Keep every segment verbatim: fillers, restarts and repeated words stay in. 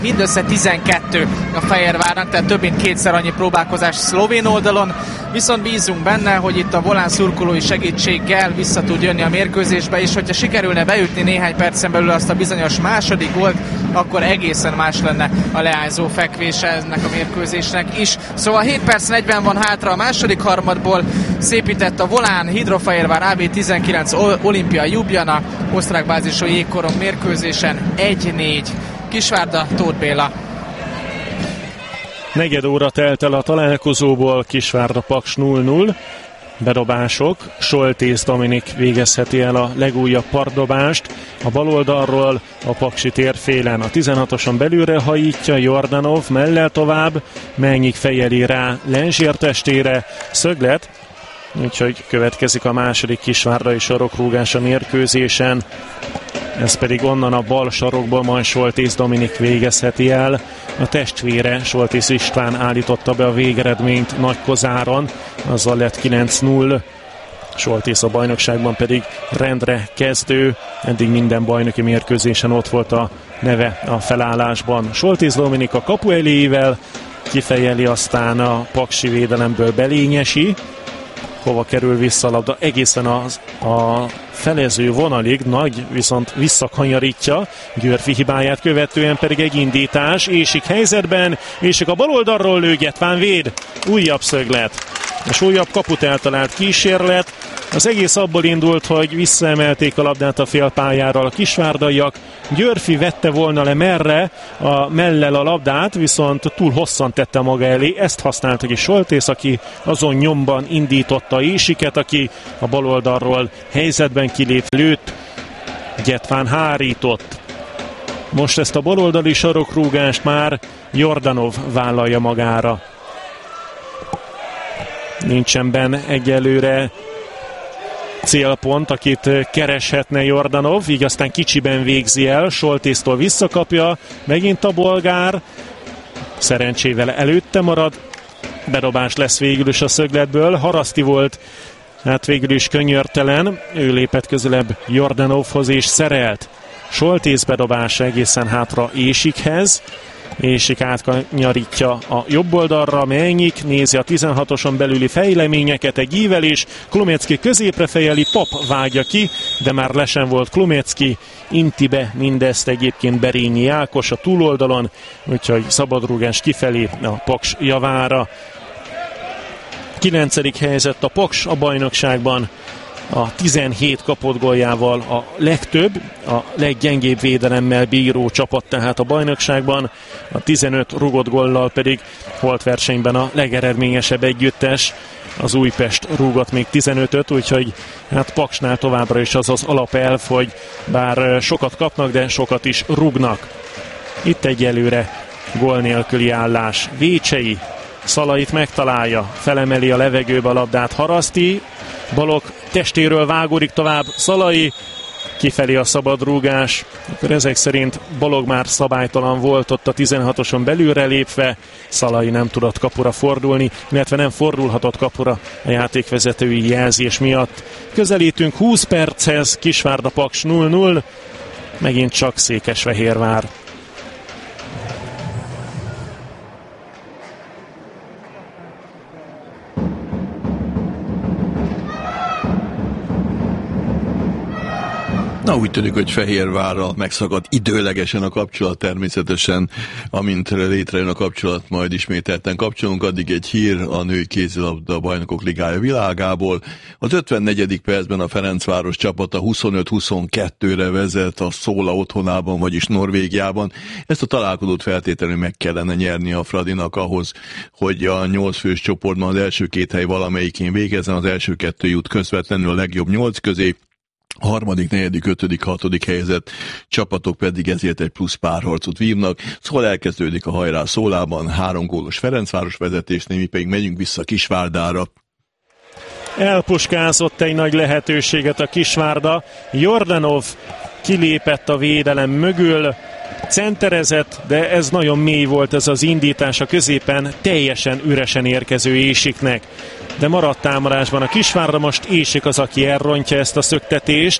Mindössze tizenkettő a Fehérvárnak, tehát több mint kétszer annyi próbálkozás szlovén oldalon, viszont bízunk benne, hogy itt a volán szurkolói segítséggel vissza tud jönni a mérkőzésbe, és hogyha sikerülne beütni néhány percen belül azt a bizonyos második gólt, akkor egészen más lenne a leányzó fekvése ennek a mérkőzésnek is. Szóval hét perc negyven van hátra a második harmadból, szépített a volán, Hidrofehérvár á bé tizenkilenc, Olimpia Ljubljana, osztrák bázisú jégkorong mérkőzésen egy négy. Kisvárda, Tóth Béla. Negyed óra telt el a találkozóból, Kisvárda Paks null null. Bedobások, Soltész Dominik végezheti el a legújabb partdobást. A bal oldalról a paksi térfélen a tizenhatoson belülre hajítja, Jordanov mellel tovább, Melnyik fejeli rá Lenzsér testére, szöglet, úgyhogy következik a második kisvárdai sarokrúgás a mérkőzésen. Ez pedig onnan a bal sarokból majd Soltész Dominik végezheti el. A testvére Soltész István állította be a végeredményt Nagykozáron, azzal lett kilenc null. Soltész a bajnokságban pedig rendre kezdő, eddig minden bajnoki mérkőzésen ott volt a neve a felállásban. Soltész Dominik a kapu elével kifejeli, aztán a paksi védelemből Belényesi, hova kerül vissza a labda, egészen az, a felező vonalig, Nagy viszont visszakanyarítja, Györfi hibáját követően pedig egy indítás, Ésik helyzetben, Ésik a bal oldalról lő, Getván véd, újabb szöglet, és újabb kaput eltalált kísérlet. Az egész abból indult, hogy visszaemelték a labdát a félpályára a kisvárdaiak, Györfi vette volna le merre a mellel a labdát, viszont túl hosszan tette maga elé, ezt használta ki Soltész, aki azon nyomban indította Ésiket, aki a bal oldalról helyzetben kilép, lőtt, Getván hárított. Most ezt a baloldali sarokrúgást már Jordanov vállalja magára. Nincsen benne egyelőre célpont, akit kereshetne Jordanov, így aztán kicsiben végzi el, Soltésztól visszakapja, megint a bolgár, szerencsével előtte marad, bedobás lesz végül is a szögletből, Haraszti volt, hát végül is könyörtelen, ő lépett közelebb Jordanovhoz és szerelt. Soltész bedobása egészen hátra Ésikhez, Ésik átkanyarítja a jobb oldalra, Melnyik nézi a tizenhatoson belüli fejleményeket, egy ívelés, Klumecki középre fejeli, Pap vágja ki, de már lesen volt Klumecki, inti be mindezt egyébként Berényi Ákos a túloldalon, úgyhogy szabadrúgás kifelé a Paks javára. Kilencedik helyzet a Paks a bajnokságban, a tizenhét kapott góljával a legtöbb, a leggyengébb védelemmel bíró csapat tehát a bajnokságban, a tizenöt rugott góllal pedig holt versenyben a legeredményesebb együttes, az Újpest rúgott még tizenötöt, úgyhogy hát Paksnál továbbra is az az alapelv, hogy bár sokat kapnak, de sokat is rúgnak. Itt egyelőre gól nélküli állás. Vécsei Szalait megtalálja, felemeli a levegőbe a labdát Haraszti, Balog testéről vágódik tovább Szalai, kifelé a szabadrúgás, akkor ezek szerint Balog már szabálytalan volt ott a tizenhatoson belülre lépve, Szalai nem tudott kapura fordulni, illetve nem fordulhatott kapura a játékvezetői jelzés miatt. Közelítünk húsz perchez, Kisvárda Paks null null, megint csak Székesfehérvár. Na, úgy tűnik, hogy Fehérvárral megszakad időlegesen a kapcsolat, természetesen, amint létrejön a kapcsolat, majd ismételten kapcsolunk. Addig egy hír a női kézilabda bajnokok ligája világából. Az ötvennegyedik percben a Ferencváros csapata huszonöt huszonkettőre vezet a Szóla otthonában, vagyis Norvégiában. Ezt a találkozót feltétlenül meg kellene nyerni a Fradinak ahhoz, hogy a nyolc fős csoportban az első két hely valamelyikén végezzen, az első kettő jut közvetlenül a legjobb nyolc közé. A harmadik, negyedik, ötödik, hatodik helyzet csapatok pedig ezért egy plusz párharcot vívnak. Szóval elkezdődik a hajrá Szólában, három gólos Ferencváros vezetésnél, mi pedig megyünk vissza Kisvárdára. Elpuskázott egy nagy lehetőséget a Kisvárda. Jordanov kilépett a védelem mögül, centerezett, de ez nagyon mély volt ez az indítás a középen, teljesen üresen érkező Ésiknek. De maradt támadásban a Kisvárda, most Ésik az, aki elrontja ezt a szöktetést.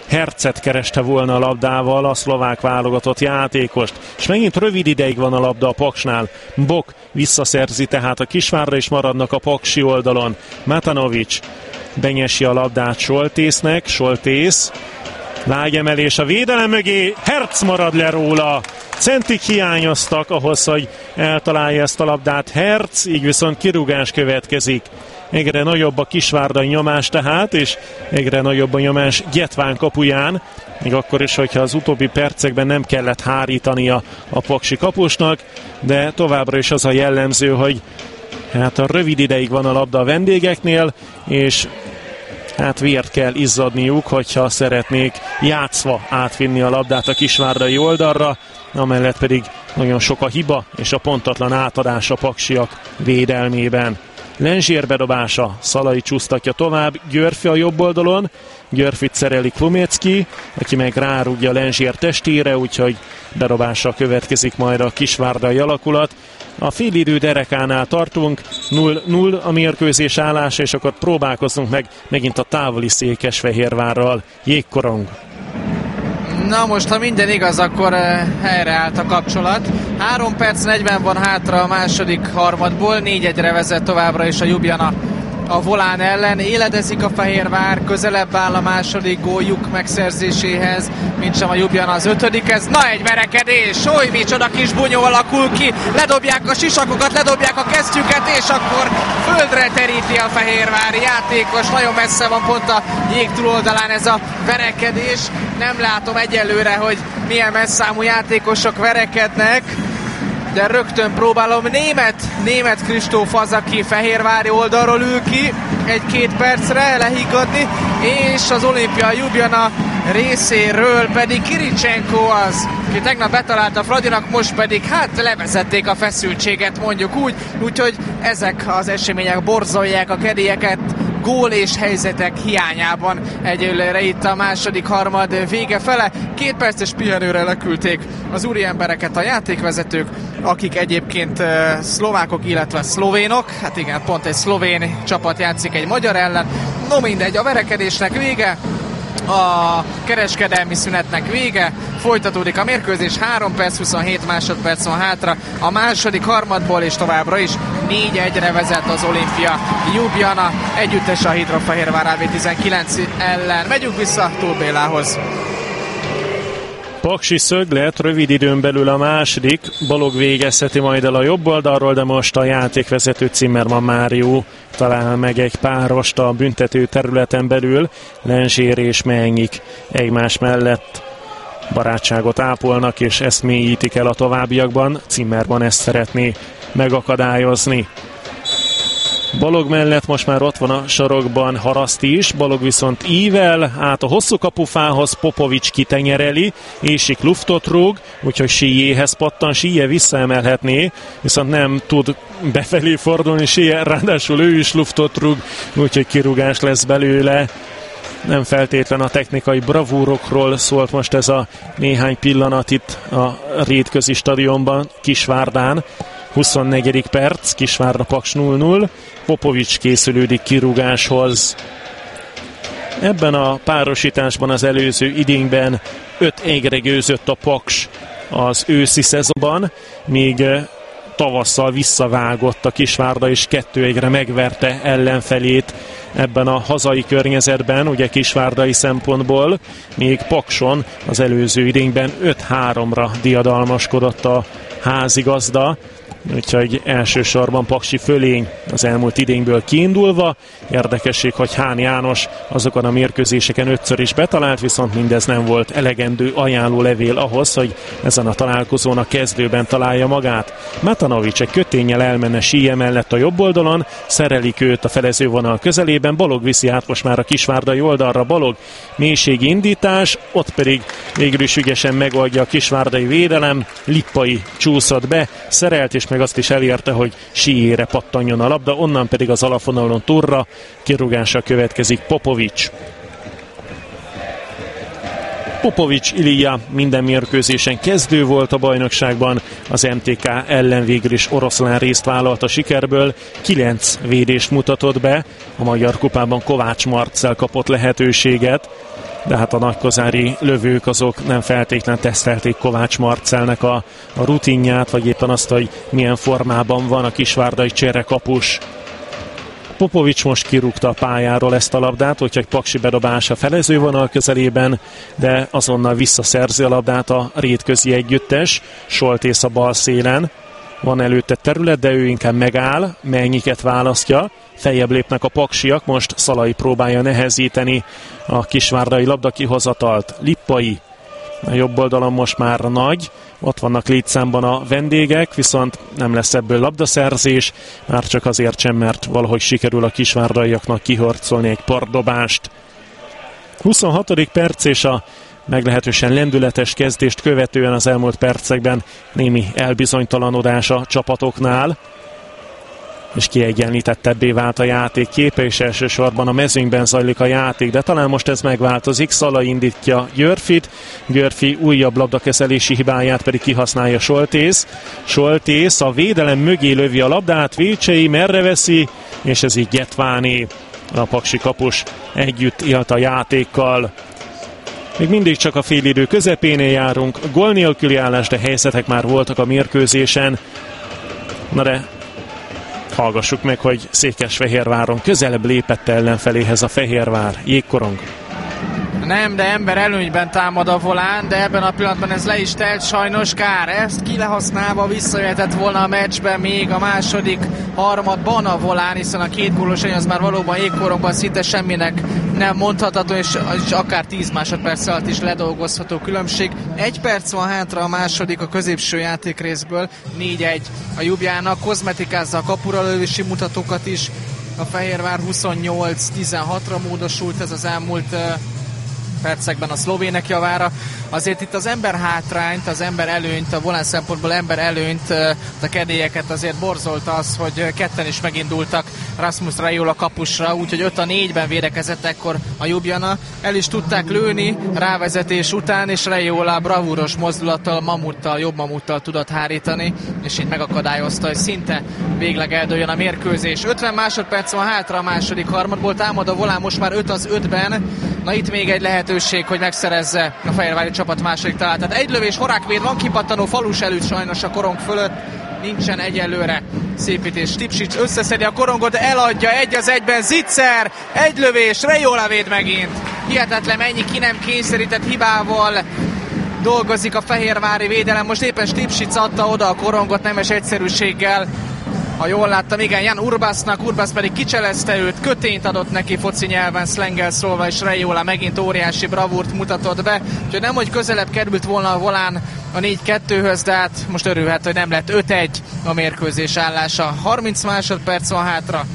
Hercet kereste volna a labdával, a szlovák válogatott játékost. És megint rövid ideig van a labda a Paksnál. Bok visszaszerzi tehát a Kisvárda, és maradnak a paksi oldalon. Matanovic benyesi a labdát Soltésznek, Soltész lágemelés a védelem mögé, Herc marad le róla. Centik hiányoztak ahhoz, hogy eltalálja ezt a labdát Herc, így viszont kirúgás következik. Egyre nagyobb a kisvárdai nyomás tehát, és egyre nagyobb a nyomás Gyetván kapuján, még akkor is, hogyha az utóbbi percekben nem kellett hárítania a paksi kapusnak, de továbbra is az a jellemző, hogy hát a rövid ideig van a labda a vendégeknél, és hát vért kell izzadniuk, hogyha szeretnék játszva átvinni a labdát a kisvárdai oldalra, amellett pedig nagyon sok a hiba és a pontatlan átadás a paksiak védelmében. Lenzsér bedobása, Szalai csúsztatja tovább, Györfi a jobb oldalon, Györfit szereli Klumecki, aki meg rárúgja Lenzsér testére, úgyhogy bedobással következik majd a kisvárdai alakulat. A félidő derekánál tartunk, null null a mérkőzés állása, és akkor próbálkozunk meg megint a távoli Székesfehérvárral. Jégkorong. Na most, ha minden igaz, akkor helyreállt a kapcsolat. három perc negyven van hátra a második harmadból, négy egyre vezet továbbra is a Ljubljana a Volán ellen. Éledezik a Fehérvár, közelebb áll a második góljuk megszerzéséhez, mint sem a Ljubljana az ötödikhez. Na, egy verekedés, oly micsoda kis bunyó alakul ki, ledobják a sisakokat, ledobják a kesztyüket, és akkor földre teríti a fehérvári játékos. Nagyon messze van pont a jég túloldalán ez a verekedés. Nem látom egyelőre, hogy milyen messzámú játékosok verekednek, de rögtön próbálom. Német, német Kristóf az, aki fehérvári oldalról ül ki egy-két percre lehiggadni, és az Olimpia Ljubljana részéről pedig Kiricsenko az, aki tegnap betalálta Fradinak, most pedig hát levezették a feszültséget, mondjuk úgy, úgyhogy ezek az események borzolják a kedélyeket, gól és helyzetek hiányában egyelőre itt a második harmad vége fele. Két perces pihenőre leküldték az úriembereket a játékvezetők, akik egyébként uh, szlovákok, illetve szlovénok. Hát igen, pont egy szlovén csapat játszik egy magyar ellen. No mindegy, a verekedésnek vége, a kereskedelmi szünetnek vége, folytatódik a mérkőzés, három perc huszonhét másodperc van hátra a második harmadból, és továbbra is négy egyre vezet az Olimpia Ljubljana együttes a Hidrofehérvár á vé tizenkilenc ellen. Megyünk vissza Tóth Bélához. Paksi szöglet, rövid időn belül a második, Balog végezheti majd el a jobb oldalról, de most a játékvezető Zimmermann Mário talál meg egy párost a büntető területen belül. Lenzsér és Mennyik egymás mellett barátságot ápolnak, és ezt mélyítik el a továbbiakban. Zimmermann ezt szeretné megakadályozni. Balog mellett most már ott van a sarokban Haraszti is, Balog viszont ível át a hosszú kapufához, Popovics kitenyereli, Ésik luftot rúg, úgyhogy Sijéhez pattan, Sije visszaemelhetné, viszont nem tud befelé fordulni Sije, ráadásul ő is luftot rúg, úgyhogy kirúgás lesz belőle. Nem feltétlen a technikai bravúrokról szólt most ez a néhány pillanat itt a Rétközi stadionban, Kisvárdán. huszonnegyedik perc, Kisvárda Paks null null, Popovics készülődik kirúgáshoz. Ebben a párosításban az előző idényben öt egyre győzött a Paks az őszi szezonban, míg tavasszal visszavágott a Kisvárda, és kettő egyre megverte ellenfelét ebben a hazai környezetben, ugye kisvárdai szempontból, még Pakson az előző idényben öt háromra diadalmaskodott a házigazda, úgyhogy elsősorban paksi fölény az elmúlt idényből kiindulva. Érdekesség, hogy Hán János azokon a mérkőzéseken ötször is betalált, viszont mindez nem volt elegendő ajánlólevél ahhoz, hogy ezen a találkozón a kezdőben találja magát. Matanovic egy köténnyel elmenne Sije mellett a jobb oldalon, szerelik őt a felezővonal közelében, Balog viszi át most már a kisvárdai oldalra, Balog mélységi indítás, ott pedig végül is ügyesen megoldja a kisvárdai védelem, Lippai csúszott be, szerelt, és meg azt is elérte, hogy Sijére pattanjon a labda, onnan pedig az alapvonalon Turra, kirúgása következik Popovics. Popovics Ilija minden mérkőzésen kezdő volt a bajnokságban, az em té ká ellen végül is oroszlán részt vállalt a sikerből, kilenc védést mutatott be, a Magyar Kupában Kovács Marcel kapott lehetőséget, de hát a nagykozári lövők azok nem feltétlenül tesztelték Kovács Marcelnek a, a rutinját, vagy éppen azt, hogy milyen formában van a kisvárdai cserekapus. Popovics most kirúgta a pályáról ezt a labdát, úgyhogy paksi bedobás a felezővonal közelében, de azonnal visszaszerzi a labdát a rétközi együttes. Soltész a bal szélen. Van előtte terület, de ő inkább megáll, mennyiket választja. Feljebb lépnek a paksiak, most Szalai próbálja nehezíteni a kisvárdai labdakihozatalt. Lippai a jobb oldalon most már nagy, ott vannak létszámban a vendégek, viszont nem lesz ebből labdaszerzés, már csak azért sem, mert valahogy sikerül a kisvárdaiaknak kihorcolni egy pardobást. huszonhatodik perc és a meglehetősen lendületes kezdést követően az elmúlt percekben némi elbizonytalanodás a csapatoknál, és kiegyenlítettebbé vált a játék képe, és elsősorban a mezőnyben zajlik a játék, de talán most ez megváltozik. Szalai indítja Györfit, Györfi újabb labdakezelési hibáját pedig kihasználja Soltész. Soltész a védelem mögé lövi a labdát, Vécsei merre veszi, és ez így Getváné. A paksi kapus együtt élt a játékkal. Még mindig csak a félidő közepénél járunk, gól nélküli állás, de helyzetek már voltak a mérkőzésen. Na de hallgassuk meg, hogy Székesfehérváron közelebb lépett ellenfeléhez a Fehérvár. Jégkorong. Nem, de ember előnyben támad a Volán, de ebben a pillanatban ez le is telt, sajnos kár. Ezt kilehasználva visszajöhetett volna a meccsben még a második harmadban a Volán, hiszen a két gólos előny az már valóban jégkorongban szinte semminek nem mondhatható, és, és akár tíz másodperc alatt is ledolgozható különbség. Egy perc van hátra a második a középső játékrészből, négy egy a Ljubljának, kozmetikázza a kapura lövési mutatókat is. A Fehérvár huszonnyolc tizenhatra módosult ez az elmúlt uh, percekben a szlovének javára. Azért itt az ember hátrányt, az ember előnyt, a Volán szempontból ember előnyt, a kedélyeket azért borzolta az, hogy ketten is megindultak Rasmus Raiola kapusra, úgyhogy öt a négyben védekezett ekkor a Ljubljana. El is tudták lőni rávezetés után, és Raiola bravúros mozdulattal, mamuttal, jobb mamuttal tudott hárítani, és így megakadályozta, hogy szinte végleg eldőljön a mérkőzés. ötven másodperc van hátra a második harmadból, támad a Volán most már öt az ötben. Na itt még egy lehetőség, hogy megszerezze a fehérvári csapat második találtát. Egy lövés, Horákvéd van, kipattanó falus előtt sajnos a korong fölött. Nincsen egyelőre szépítés. Tipsics összeszedi a korongot, de eladja egy az egyben. Zicser, egy lövés, Raiola véd megint. Hihetetlen, mennyi ki nem kényszerített hibával dolgozik a fehérvári védelem. Most éppen Stipsic adta oda a korongot nemes egyszerűséggel. Ha jól láttam, igen, Jan Urbasznak, Urbasz pedig kicselezte őt, kötényt adott neki foci nyelven, szlenggel szólva, és Raiola megint óriási bravúrt mutatott be, úgyhogy nem, hogy közelebb került volna a Volán a négy kettőhöz, de hát most örülhet, hogy nem lett öt egy a mérkőzés állása. harminc másodperc van hátra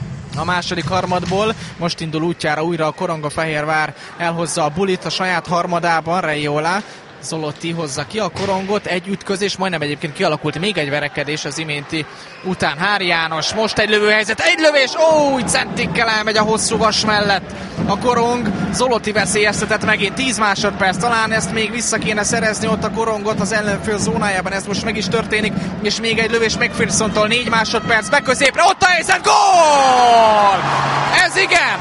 a második harmadból, most indul útjára újra a korong, a Fehérvár elhozza a bulit a saját harmadában, Raiola. Zolotti hozza ki a korongot, egy ütközés, majdnem egyébként kialakult még egy verekedés az iménti után. Hári János, most egy lövőhelyzet, egy lövés, ó, úgy centikkel elmegy a hosszú vas mellett a korong. Zolotti veszélyeztetett megint, tíz másodperc, talán ezt még vissza kéne szerezni ott a korongot az ellenfél zónájában, ez most meg is történik, és még egy lövés McPhersontól, négy másodperc, beközépre, ott a helyzet, gól! Ez igen!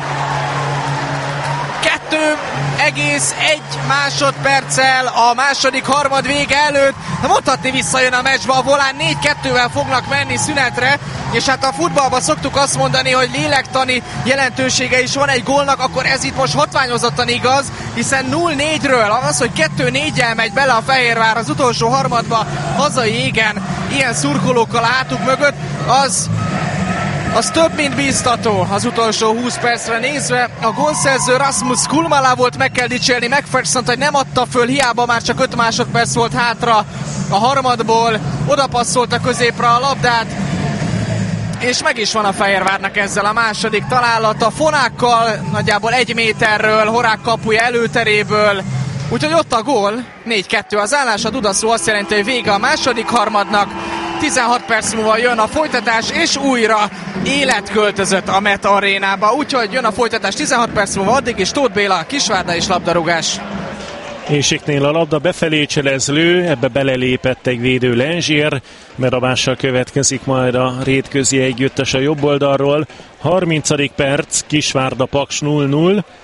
kettő egész egy másodperccel a második harmad vége előtt. Mondhatni visszajön a meccsbe a Volán, négy kettővel fognak menni szünetre, és hát a futballban szoktuk azt mondani, hogy lélektani jelentősége is van egy gólnak, akkor ez itt most hatványozottan igaz, hiszen nulla négyről az, hogy kettő néggyel megy bele a Fehérvár az utolsó harmadba hazai égen, ilyen szurkolókkal a hátuk mögött, az Az több, mint bíztató az utolsó húsz percre nézve. A gólszerző Rasmus Kulmala volt, meg kell dicsérni McPhersont, hogy nem adta föl, hiába már csak öt másodperc volt hátra a harmadból. Oda passzolt a középre a labdát, és meg is van a Fehérvárnak ezzel a második találata. Fonákkal nagyjából egy méterről, Horák kapuja előteréből. Úgyhogy ott a gól, négy kettő az állás, a dudaszó azt jelenti, hogy vége a második harmadnak. tizenhat perc múlva jön a folytatás, és újra élet költözött a Meta arénába. Úgyhogy jön a folytatás tizenhat perc múlva, addig is Tóth Béla, Kisvárda és labdarúgás. Ésiknél a labda befelé cselezlő, ebbe belelépett egy védő Lenzsier, bedobással következik majd a rétközi együttes a jobb oldalról. harmincadik perc, Kisvárda Paks nulla nulla.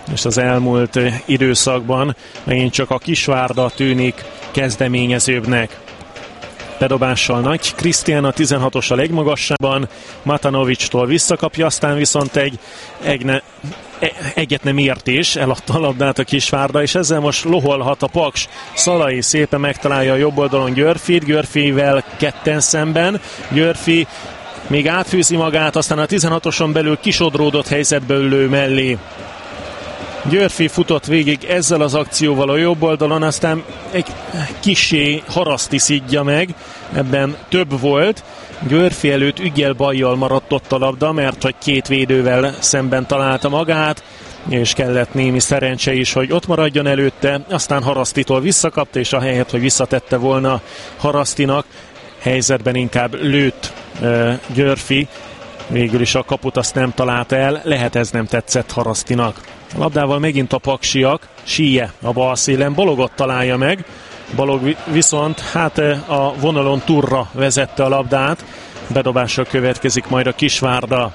és az elmúlt időszakban megint csak a Kisvárda tűnik kezdeményezőbbnek. Bedobással Nagy Krisztián a tizenhatos a legmagasabban, Matanovicstól visszakapja, aztán viszont egy egne, egyet nem értés, eladta a labdát a Kisvárda, és ezzel most loholhat a Paks. Szalai szépen megtalálja a jobb oldalon Györfit, Györfivel ketten szemben, Györfi még átfűzi magát, aztán a tizenhatoson belül kisodródott helyzetből lő mellé. Györfi futott végig ezzel az akcióval a jobb oldalon, aztán egy kissé Haraszti szidja meg, ebben több volt. Györfi előtt ügyel-bajjal maradt ott a labda, mert hogy két védővel szemben találta magát, és kellett némi szerencse is, hogy ott maradjon előtte, aztán Harasztitól visszakapta, és ahelyett, hogy visszatette volna Harasztinak, helyzetben inkább lőtt uh, Györfi, végül is a kaput azt nem találta el, lehet ez nem tetszett Harasztinak. A labdával megint a paksiak, Síje a bal szélen, Balogot találja meg, Balog viszont hát a vonalon turra vezette a labdát, bedobásra következik majd a Kisvárda.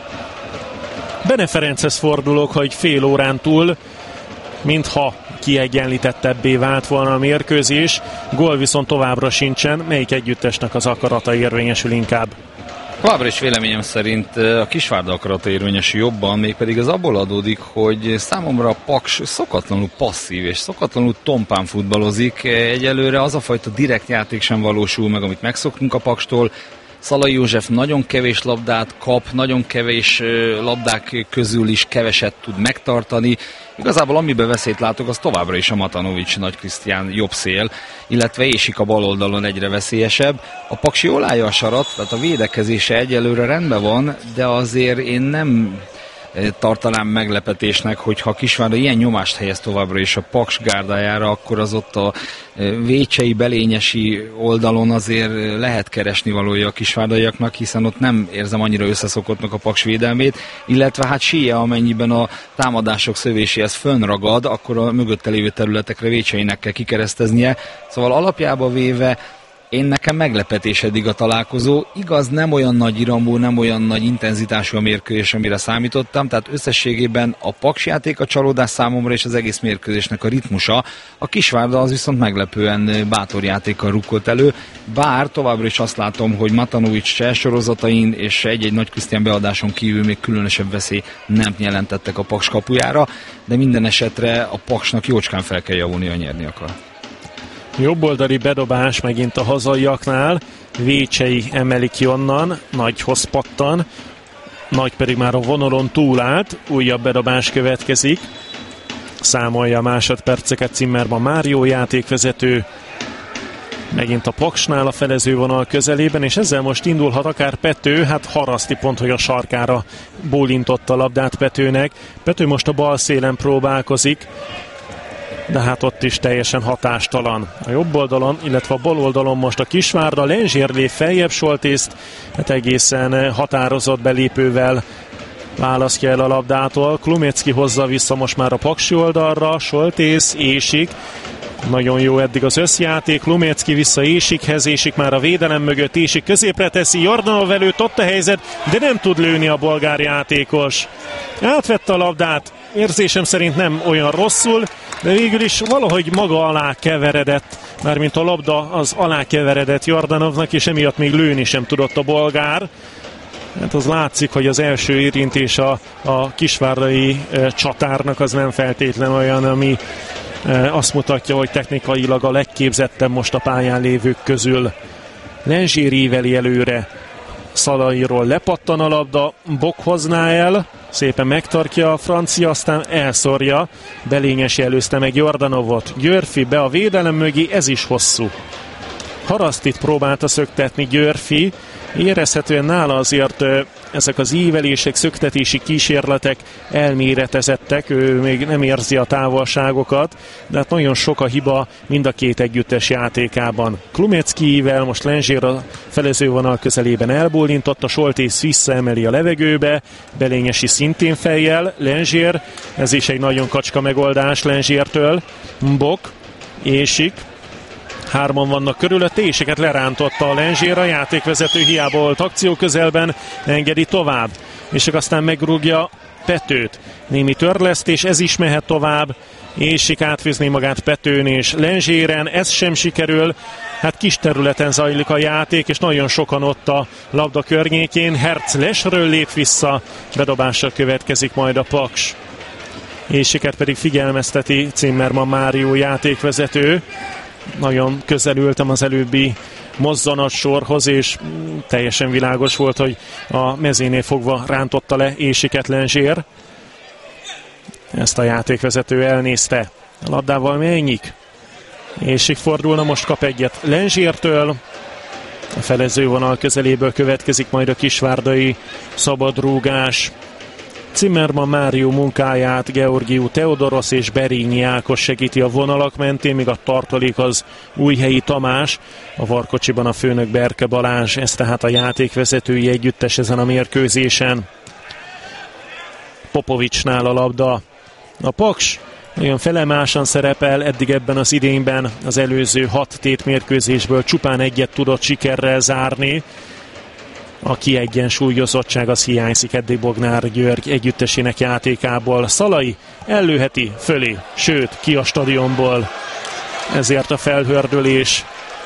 Bene Ferenchez fordulok, hogy fél órán túl, mintha kiegyenlítettebbé vált volna a mérkőzés, gól viszont továbbra sincsen, melyik együttesnek az akarata érvényesül inkább? Továbbra is véleményem szerint a Kisvárda akarata érvényesül jobban, mégpedig az abból adódik, hogy számomra a Paks szokatlanul passzív és szokatlanul tompán futballozik. Egyelőre az a fajta direkt játék sem valósul meg, amit megszoktunk a Pakstól. Szalai József nagyon kevés labdát kap, nagyon kevés labdák közül is keveset tud megtartani. Igazából amiben veszélyt látok, az továbbra is a Matanovics, Nagy Krisztián jobb szél, illetve Ésik a bal oldalon egyre veszélyesebb. A Paks jól állja a sarat, tehát a védekezése egyelőre rendben van, de azért én nem tartanám meglepetésnek, hogyha a Kisvárda ilyen nyomást helyez továbbra is a Paks gárdájára, akkor az ott a vécsei, belényesi oldalon azért lehet keresni valója a kisvárdaiaknak, hiszen ott nem érzem annyira összeszokottnak a Paks védelmét, illetve hát Síje, amennyiben a támadások szövéséhez fönnragad, akkor a mögötte lévő területekre vécseinek kell kikereszteznie. Szóval alapjába véve én nekem meglepetés eddig a találkozó. Igaz, nem olyan nagy iramú, nem olyan nagy intenzitású a mérkőzés, amire számítottam, tehát összességében a Paks játék a csalódás számomra, és az egész mérkőzésnek a ritmusa. A Kisvárda az viszont meglepően bátor játékkal rukkolt elő, bár továbbra is azt látom, hogy Matanovics se sorozatain és egy-egy Nagy Krisztián beadáson kívül még különösebb veszély nem jelentettek a Paks kapujára, de minden esetre a Paksnak jócskán fel kell javulni, a nyerni akar. Jobboldali bedobás megint a hazaiaknál, Vécsei emeli ki onnan, Nagyhoz pattan, Nagy pedig már a vonalon túlállt, újabb bedobás következik, számolja a másodperceket Zimmermann Mário játékvezető, megint a Paksnál a felezővonal közelében, és ezzel most indulhat akár Pető, hát Haraszti pont, hogy a sarkára bólintott a labdát Petőnek. Pető most a bal szélen próbálkozik, de hát ott is teljesen hatástalan. A jobb oldalon, illetve a bal oldalon most a Kisvárda, Lenzsérlé feljebb Soltészt, hát egészen határozott belépővel választja el a labdától. Klumecki hozza vissza most már a paksi oldalra, Soltész, Ésik. Nagyon jó eddig az összjáték, Klumecki vissza Ésikhez, Ésik már a védelem mögött, Ésik középre teszi, Jordanov előtt ott a helyzet, de nem tud lőni a bolgár játékos. Átvette a labdát, érzésem szerint nem olyan rosszul, de végül is valahogy maga alá keveredett, mármint a labda az alá keveredett Jordanovnak, és emiatt még lőni sem tudott a bolgár. Hát az látszik, hogy az első érintés a, a kisvárdai e, csatárnak az nem feltétlen olyan, ami e, azt mutatja, hogy technikailag a legképzettebb most a pályán lévők közül. Lenzsér íveli előre, Szalairól lepattan a labda, Bok hozná el, szépen megtartja a francia, aztán elszorja, Belényesi előzte meg Jordanovot, Györfi be a védelem mögé, ez is hosszú. Harasztit próbálta szöktetni Györfi, érezhetően nála azért ezek az ívelések, szöktetési kísérletek elméretezettek, ő még nem érzi a távolságokat, de hát nagyon sok a hiba mind a két együttes játékában. Klumeckivel most Lenzsér a felezővonal közelében elbólintott, a Soltész visszaemeli a levegőbe, Belényesi szintén fejjel, Lenzsér, ez is egy nagyon kacska megoldás Lenzsértől, Bok, Ésik, hárman vannak körülötte, Ésiket lerántotta a Lenzsér, a játékvezető hiába volt akció közelben, engedi tovább. És aztán megrúgja Petőt. Némi törlesztés, ez is mehet tovább. Ésik átfűzni magát Petőn és Lenzséren, ez sem sikerül. Hát kis területen zajlik a játék, és nagyon sokan ott a labda környékén. Herz lesről lép vissza, bedobással következik majd a Paks. Ésiket pedig figyelmezteti Zimmermann Mário játékvezető. Nagyon közel ültem az előbbi mozzanatsorhoz, és teljesen világos volt, hogy a mezénél fogva rántotta le Ésiket Lenzsér. Ezt a játékvezető elnézte. A labdával Melnyik. Ésik fordulna, most kap egyet Lenzsértől. A felezővonal közeléből következik majd a kisvárdai szabadrúgás. Zimmermann Mário munkáját Georgiou Teodoros és Berényi Ákos segíti a vonalak mentén, míg a tartalék az Újhelyi Tamás, a Varkocsiban a főnök Berke Balázs, ez tehát a játékvezetői együttes ezen a mérkőzésen. Popovicsnál a labda. A Paks nagyon felemásan szerepel eddig ebben az idényben, az előző hat tétmérkőzésből csupán egyet tudott sikerrel zárni. A kiegyensúlyozottság az hiányzik eddig Bognár György együttesének játékából. Szalai ellőheti fölé, sőt ki a stadionból, ezért a felhördülés.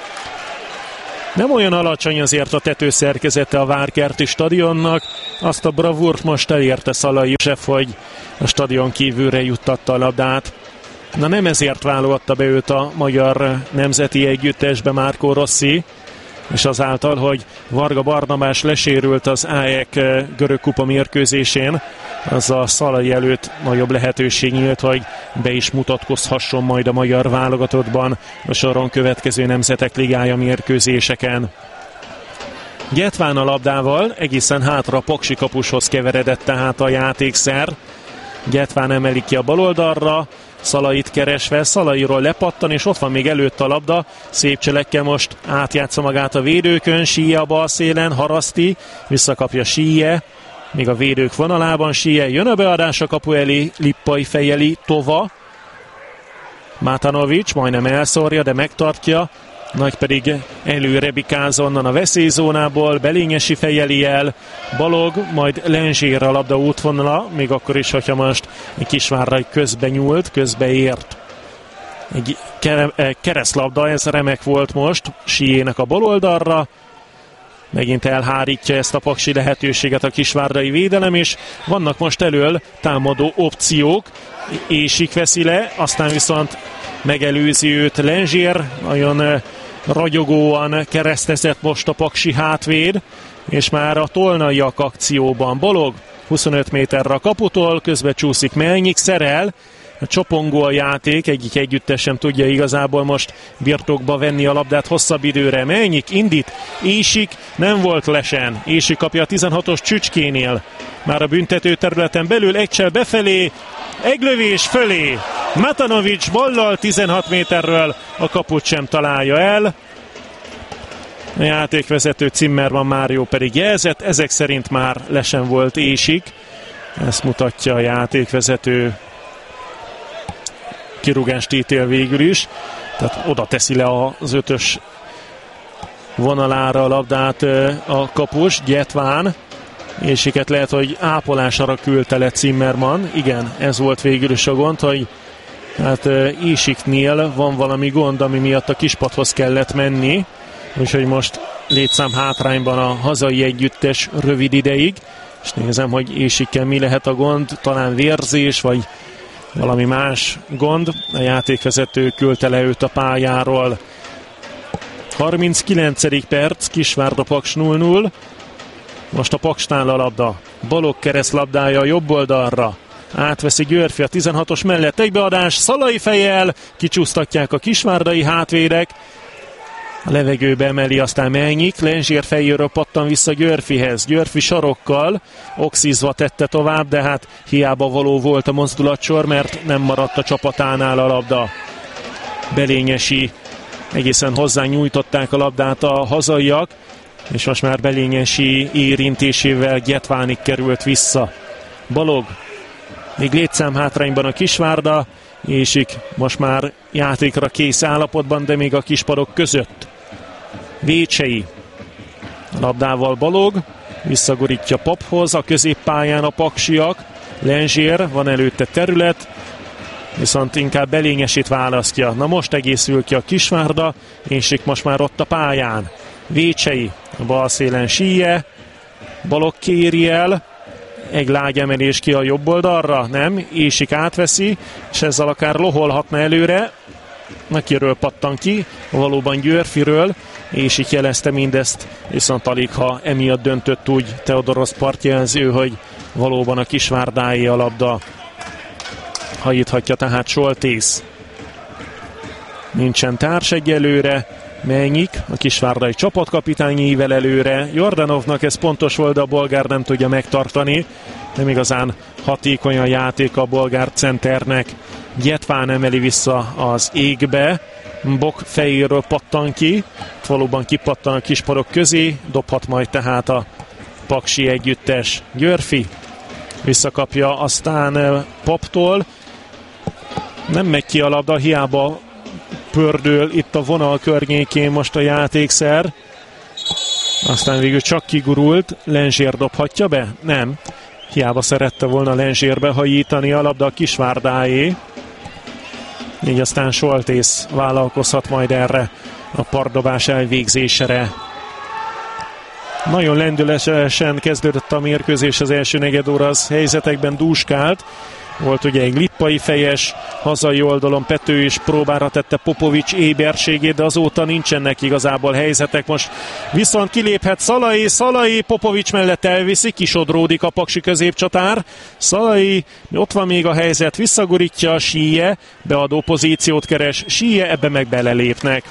Nem olyan alacsony azért a tetőszerkezete a Várkerti stadionnak, azt a bravúrt most elérte Szalai József, hogy a stadion kívülre juttatta a labdát. Na nem ezért válogatta be őt a magyar nemzeti együttesbe Marco Rossi, és azáltal, hogy Varga Barnabás lesérült az á e ká görög kupa mérkőzésén, az a Szalai előtt nagyobb lehetőség nyílt, hogy be is mutatkozhasson majd a magyar válogatottban a soron következő nemzetek ligája mérkőzéseken. Gyetván a labdával egészen hátra a Paksi kapushoz keveredett tehát a játékszer. Gyetván emeli ki a baloldalra, Szalait keresve, Szalairól lepattan, és ott van még előtt a labda. Szép cselekkel most átjátsza magát a védőkön, Síje a bal szélen, Haraszti, visszakapja Síje, még a védők vonalában Síje, jön a beadás a kapu elé, Lippai fejeli, Tova. Matanovics majdnem elszórja, de megtartja, Nagy pedig előre bikáz onnan a veszélyzónából, Belényesi fejeli el, Balog, majd Lenzsér a labda útvonala, még akkor is, hogyha most egy Kisvárrai közbe nyúlt, közbe ért. Egy keresztlabda, ez remek volt most Síjének a baloldalra, megint elhárítja ezt a paksi lehetőséget a kisvárdai védelem, és vannak most elől támadó opciók. Ésik veszi le, aztán viszont megelőzi őt Lenzsér, nagyon ragyogóan keresztezett most a paksi hátvéd, és már a tolnaiak akcióban. Balog huszonöt méterre a kaputól, közbe csúszik Melnyik, szerel, a csopongó a játék, egyik együttes sem tudja igazából most birtokba venni a labdát hosszabb időre. Melnyik indít, Ésik nem volt lesen, Ésik kapja a tizenhatos Csücskénél, már a büntető területen belül, egysel befelé, eglövés fölé, Matanovics ballal tizenhat méterről, a kaput sem találja el. A játékvezető Zimmermann Mário pedig jelzett, ezek szerint már lesen volt Ésik, ezt mutatja a játékvezető, kirúgást ítél végül is, tehát oda teszi le az ötös vonalára a labdát a kapus, Gyetván, Ésiket lehet, hogy ápolásra küldte le Zimmermann, igen, ez volt végül is a gond, hogy hát Ésiknél van valami gond, ami miatt a kispadhoz kellett menni, úgyhogy most létszám hátrányban a hazai együttes rövid ideig, és nézem, hogy Ésikkel mi lehet a gond, talán vérzés, vagy valami más gond. A játékvezető küldte le őt a pályáról. harminckilencedik perc, Kisvárda Paks nulla nulla. Most a Paksnál a labda. Balog keresztlabdája a jobb oldalra. Átveszi Györfi a tizenhatos mellett, egybeadás, Szalai fejjel, kicsúsztatják a kisvárdai hátvédek. A levegőbe emeli aztán Melnyik, Lenzsér fejéről pattan vissza Györfihez. Györfi sarokkal, oxizva tette tovább, de hát hiába való volt a mozdulatsor, mert nem maradt a csapatánál a labda. Belényesi, egészen hozzá nyújtották a labdát a hazaiak, és most már Belényesi érintésével Gyetvánig került vissza. Balog, még létszám hátrányban a Kisvárda, Ésik most már játékra kész állapotban, de még a kispadok között. Vécsei, a labdával Balog, visszagurítja Pophoz, a középpályán a paksiak, Lenzsér, van előtte terület, viszont inkább Belényesit választja. Na most egészül ki a Kisvárda, Ésik most már ott a pályán. Vécsei, a bal szélen Síje, Balogh kéri el, egy lágy emelés ki a jobb oldalra, nem, Ésik átveszi, és ezzel akár loholhatna előre. Nakiről pattan ki, valóban Győrfiről, Ésik jelezte mindezt, viszont alig ha emiatt döntött úgy Teodorosz partjelző, hogy valóban a Kisvárdáé a labda. Hajíthatja tehát Soltész. Nincsen társ egyelőre, Menyik, a kisvárdai csapatkapitány ível előre. Jordanovnak ez pontos volt, de a bolgár nem tudja megtartani. Nem igazán hatékony a játék a bolgár centernek. Gyetván emeli vissza az égbe. Bok fejéről pattan ki. Valóban kipattan a kispadok közé. Dobhat majd tehát a paksi együttes. Győrfi visszakapja aztán Paptól. Nem megy ki a labda, hiába pördül itt a vonal környékén most a játékszer. Aztán végül csak kigurult. Lenzsér dobhatja be? Nem. Hiába szerette volna Lenzsérbe hajítani, a labda a Kisvárdáé. Így aztán Soltész vállalkozhat majd erre a partdobás elvégzésére. Nagyon lendületesen kezdődött a mérkőzés, az első negyedóra az helyzetekben dúskált. Volt ugye egy lippai fejes, hazai oldalon Pető is próbára tette Popovics éberségét, de azóta nincsenek igazából helyzetek. Most viszont kiléphet Szalai, Szalai Popovics mellett elviszi, kisodródik a paksi középcsatár. Szalai, ott van még a helyzet, visszagurítja Síje, beadó pozíciót keres Síje, ebbe meg belelépnek.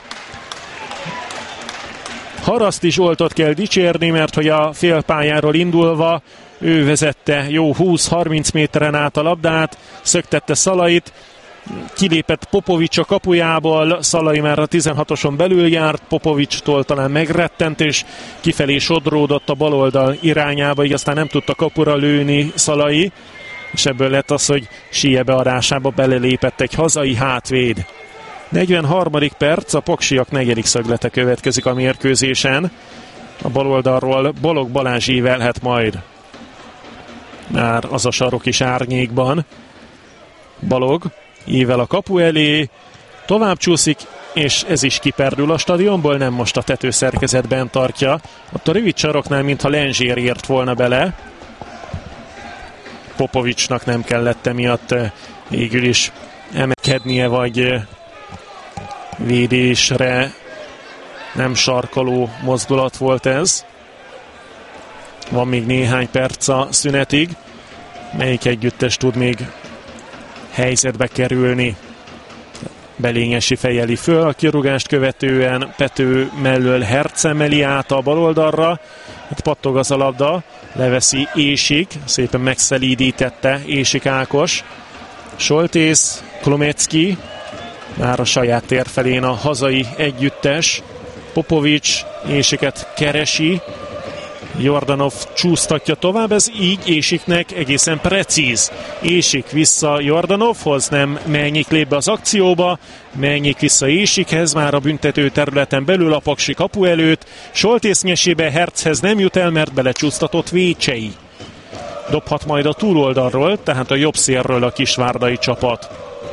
Haraszti Zsoltot kell dicsérni, mert hogy a félpályáról indulva ő vezette jó húsz-harminc méteren át a labdát, szöktette Szalait, kilépett Popovics a kapujából, Szalai már a tizenhatoson belül járt, Popovicstól talán megrettent, és kifelé sodródott a baloldal irányába, így aztán nem tudta kapura lőni Szalai, és ebből lett az, hogy Síje beadásába belelépett egy hazai hátvéd. negyvenharmadik perc, a paksiak negyedik szöglete következik a mérkőzésen. A baloldalról Balogh Balázs ívelhet majd. Már az a sarok is árnyékban. Balogh ível a kapu elé, tovább csúszik, és ez is kiperdül a stadionból, nem most a tetőszerkezetben tartja. Ott a rövid saroknál, mintha Lenzsér ért volna bele. Popovicsnak nem kellett emiatt végül is emelkednie, vagy védésre nem sarkaló mozdulat volt ez. Van még néhány perc a szünetig. Melyik együttes tud még helyzetbe kerülni? Belényesi fejeli föl, a kirúgást követően Pető mellől Herc emeli át a baloldalra. Itt pattog az a labda, leveszi Ésik, szépen megszelídítette Ésik Ákos. Soltész, Klomecki, már a saját tér felén a hazai együttes. Popovics Ésiket keresi, Jordanov csúsztatja tovább, ez így Ésiknek egészen precíz. Ésik vissza Jordanovhoz, nem Menyik lép be az akcióba, Menyik vissza Ésikhez, már a büntető területen belül a paksi kapu előtt. Soltész nyesébe, Herchez nem jut el, mert belecsúsztatott Vécsei. Dobhat majd a túloldalról, tehát a jobb szélről a kisvárdai csapat.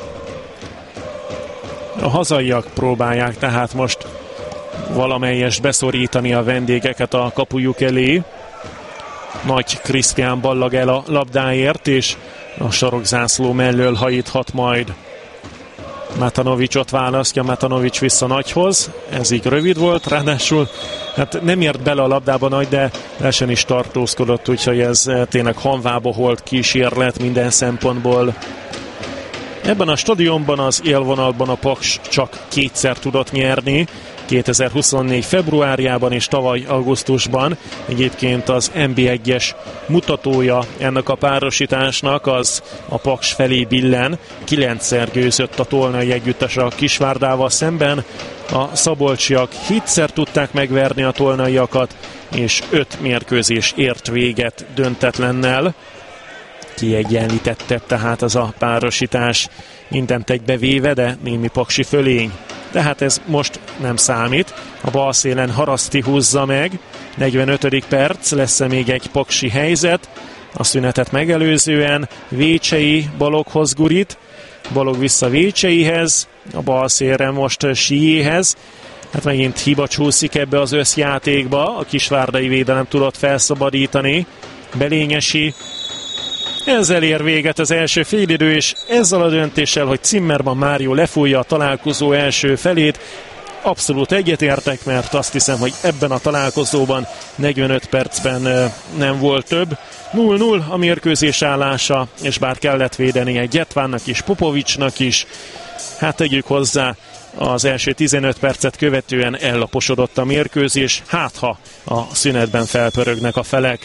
A hazaiak próbálják tehát most valamelyest beszorítani a vendégeket a kapujuk elé. Nagy Krisztián ballag el a labdáért, és a sarokzászló mellől hajíthat majd. Matanovicsot választja, Matanovics vissza Nagyhoz. Ez így rövid volt, ráadásul hát nem ért bele a labdába Nagy, de lesen is tartózkodott, úgyhogy ez tényleg hanvába holt kísérlet minden szempontból. Ebben a stadionban, az élvonalban a Paks csak kétszer tudott nyerni, kétezer-huszonnégy februárjában és tavaly augusztusban. Egyébként az en bé egyes mutatója ennek a párosításnak az a Paks felé billen. Kilencszer győzött a tolnai együttes a Kisvárdával szemben. A szabolcsiak hétszer tudták megverni a tolnaiakat, és öt mérkőzés ért véget döntetlennel. Kiegyenlítette tehát az a párosítás mindent egybevéve, de némi paksi fölény. Tehát ez most nem számít. A bal szélen Haraszti húzza meg. negyvenötödik perc, lesz még egy paksi helyzet. a szünetet megelőzően. Vécsei Baloghoz gurít, Balog vissza Vécseihez, a bal szélre most Siéhez. Hát megint hiba csúszik ebbe az összjátékba, a kisvárdai védelem tudott felszabadítani. Belényesi, ezzel ér véget az első félidő, és ezzel a döntéssel, hogy Zimmermann Mário lefújja a találkozó első felét, abszolút egyetértek, mert azt hiszem, hogy ebben a találkozóban negyvenöt percben nem volt több. nulla nulla a mérkőzés állása, és bár kellett védeni egy Gyetvánnak is, Popovicsnak is, hát tegyük hozzá, az első tizenöt percet követően ellaposodott a mérkőzés, hát ha a szünetben felpörögnek a felek.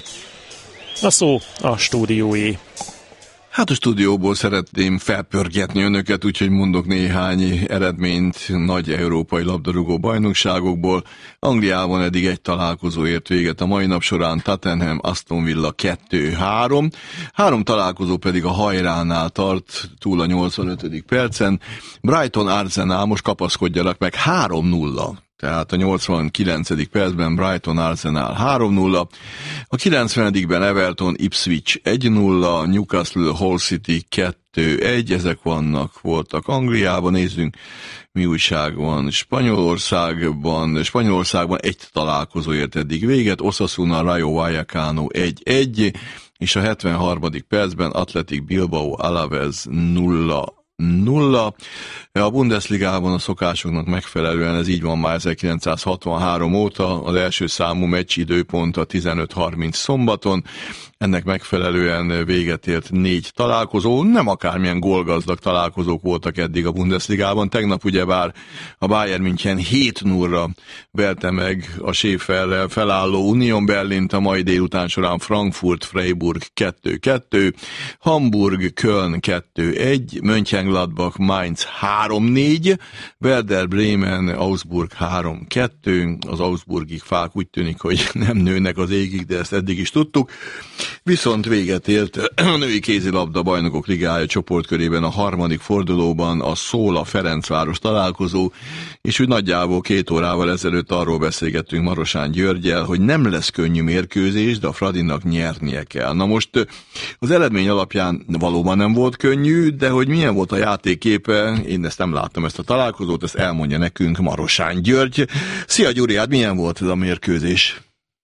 A szó a stúdióé. Hát a stúdióból szeretném felpörgetni önöket, úgyhogy mondok néhány eredményt nagy európai labdarúgó bajnokságokból. Angliában eddig egy találkozó ért véget a mai nap során, Tottenham Aston Villa kettő három. Három találkozó pedig a hajránál tart túl a nyolcvanötödik percen. Brighton Arsenal, most kapaszkodjanak meg, három nulla. Tehát a nyolcvankilencedik percben Brighton Arsenal három nulla, a kilencvenedikben Everton Ipswich egy nulla, Newcastle Hull City kettő egy, ezek vannak, voltak Angliában, nézzünk mi újság van Spanyolországban, Spanyolországban egy találkozó ért eddig véget, Osasuna Rayo Vallecano egy egy, és a hetvenharmadik percben Athletic Bilbao Alavés nulla nulla. A Bundesligában a szokásoknak megfelelően ez így van már ezerkilencszázhatvanhárom óta, az első számú meccs időpont a tizenöt harminc szombaton, ennek megfelelően véget ért négy találkozó, nem akármilyen gólgazdag találkozók voltak eddig a Bundesligában. Tegnap ugyebár a Bayern München hét nulla verte meg a Schäferrel felálló Union Berlint, a mai délután során Frankfurt Freiburg kettő kettő, Hamburg Köln kettő egy, Mönchengladbach Mainz három négy, Werder Bremen Augsburg három kettő, az augsburgi fák úgy tűnik, hogy nem nőnek az égig, de ezt eddig is tudtuk. Viszont véget ért a női kézilabda bajnokok ligája csoportkörében a harmadik fordulóban a Szóla Ferencváros találkozó, és úgy nagyjából két órával ezelőtt arról beszélgettünk Marosán Györggyel, hogy nem lesz könnyű mérkőzés, de a Fradinak nyernie kell. Na most az eredmény alapján valóban nem volt könnyű, de hogy milyen volt a játékképe, én ezt nem láttam, ezt a találkozót, ezt elmondja nekünk Marosán György. Szia Gyuri, hát milyen volt ez a mérkőzés?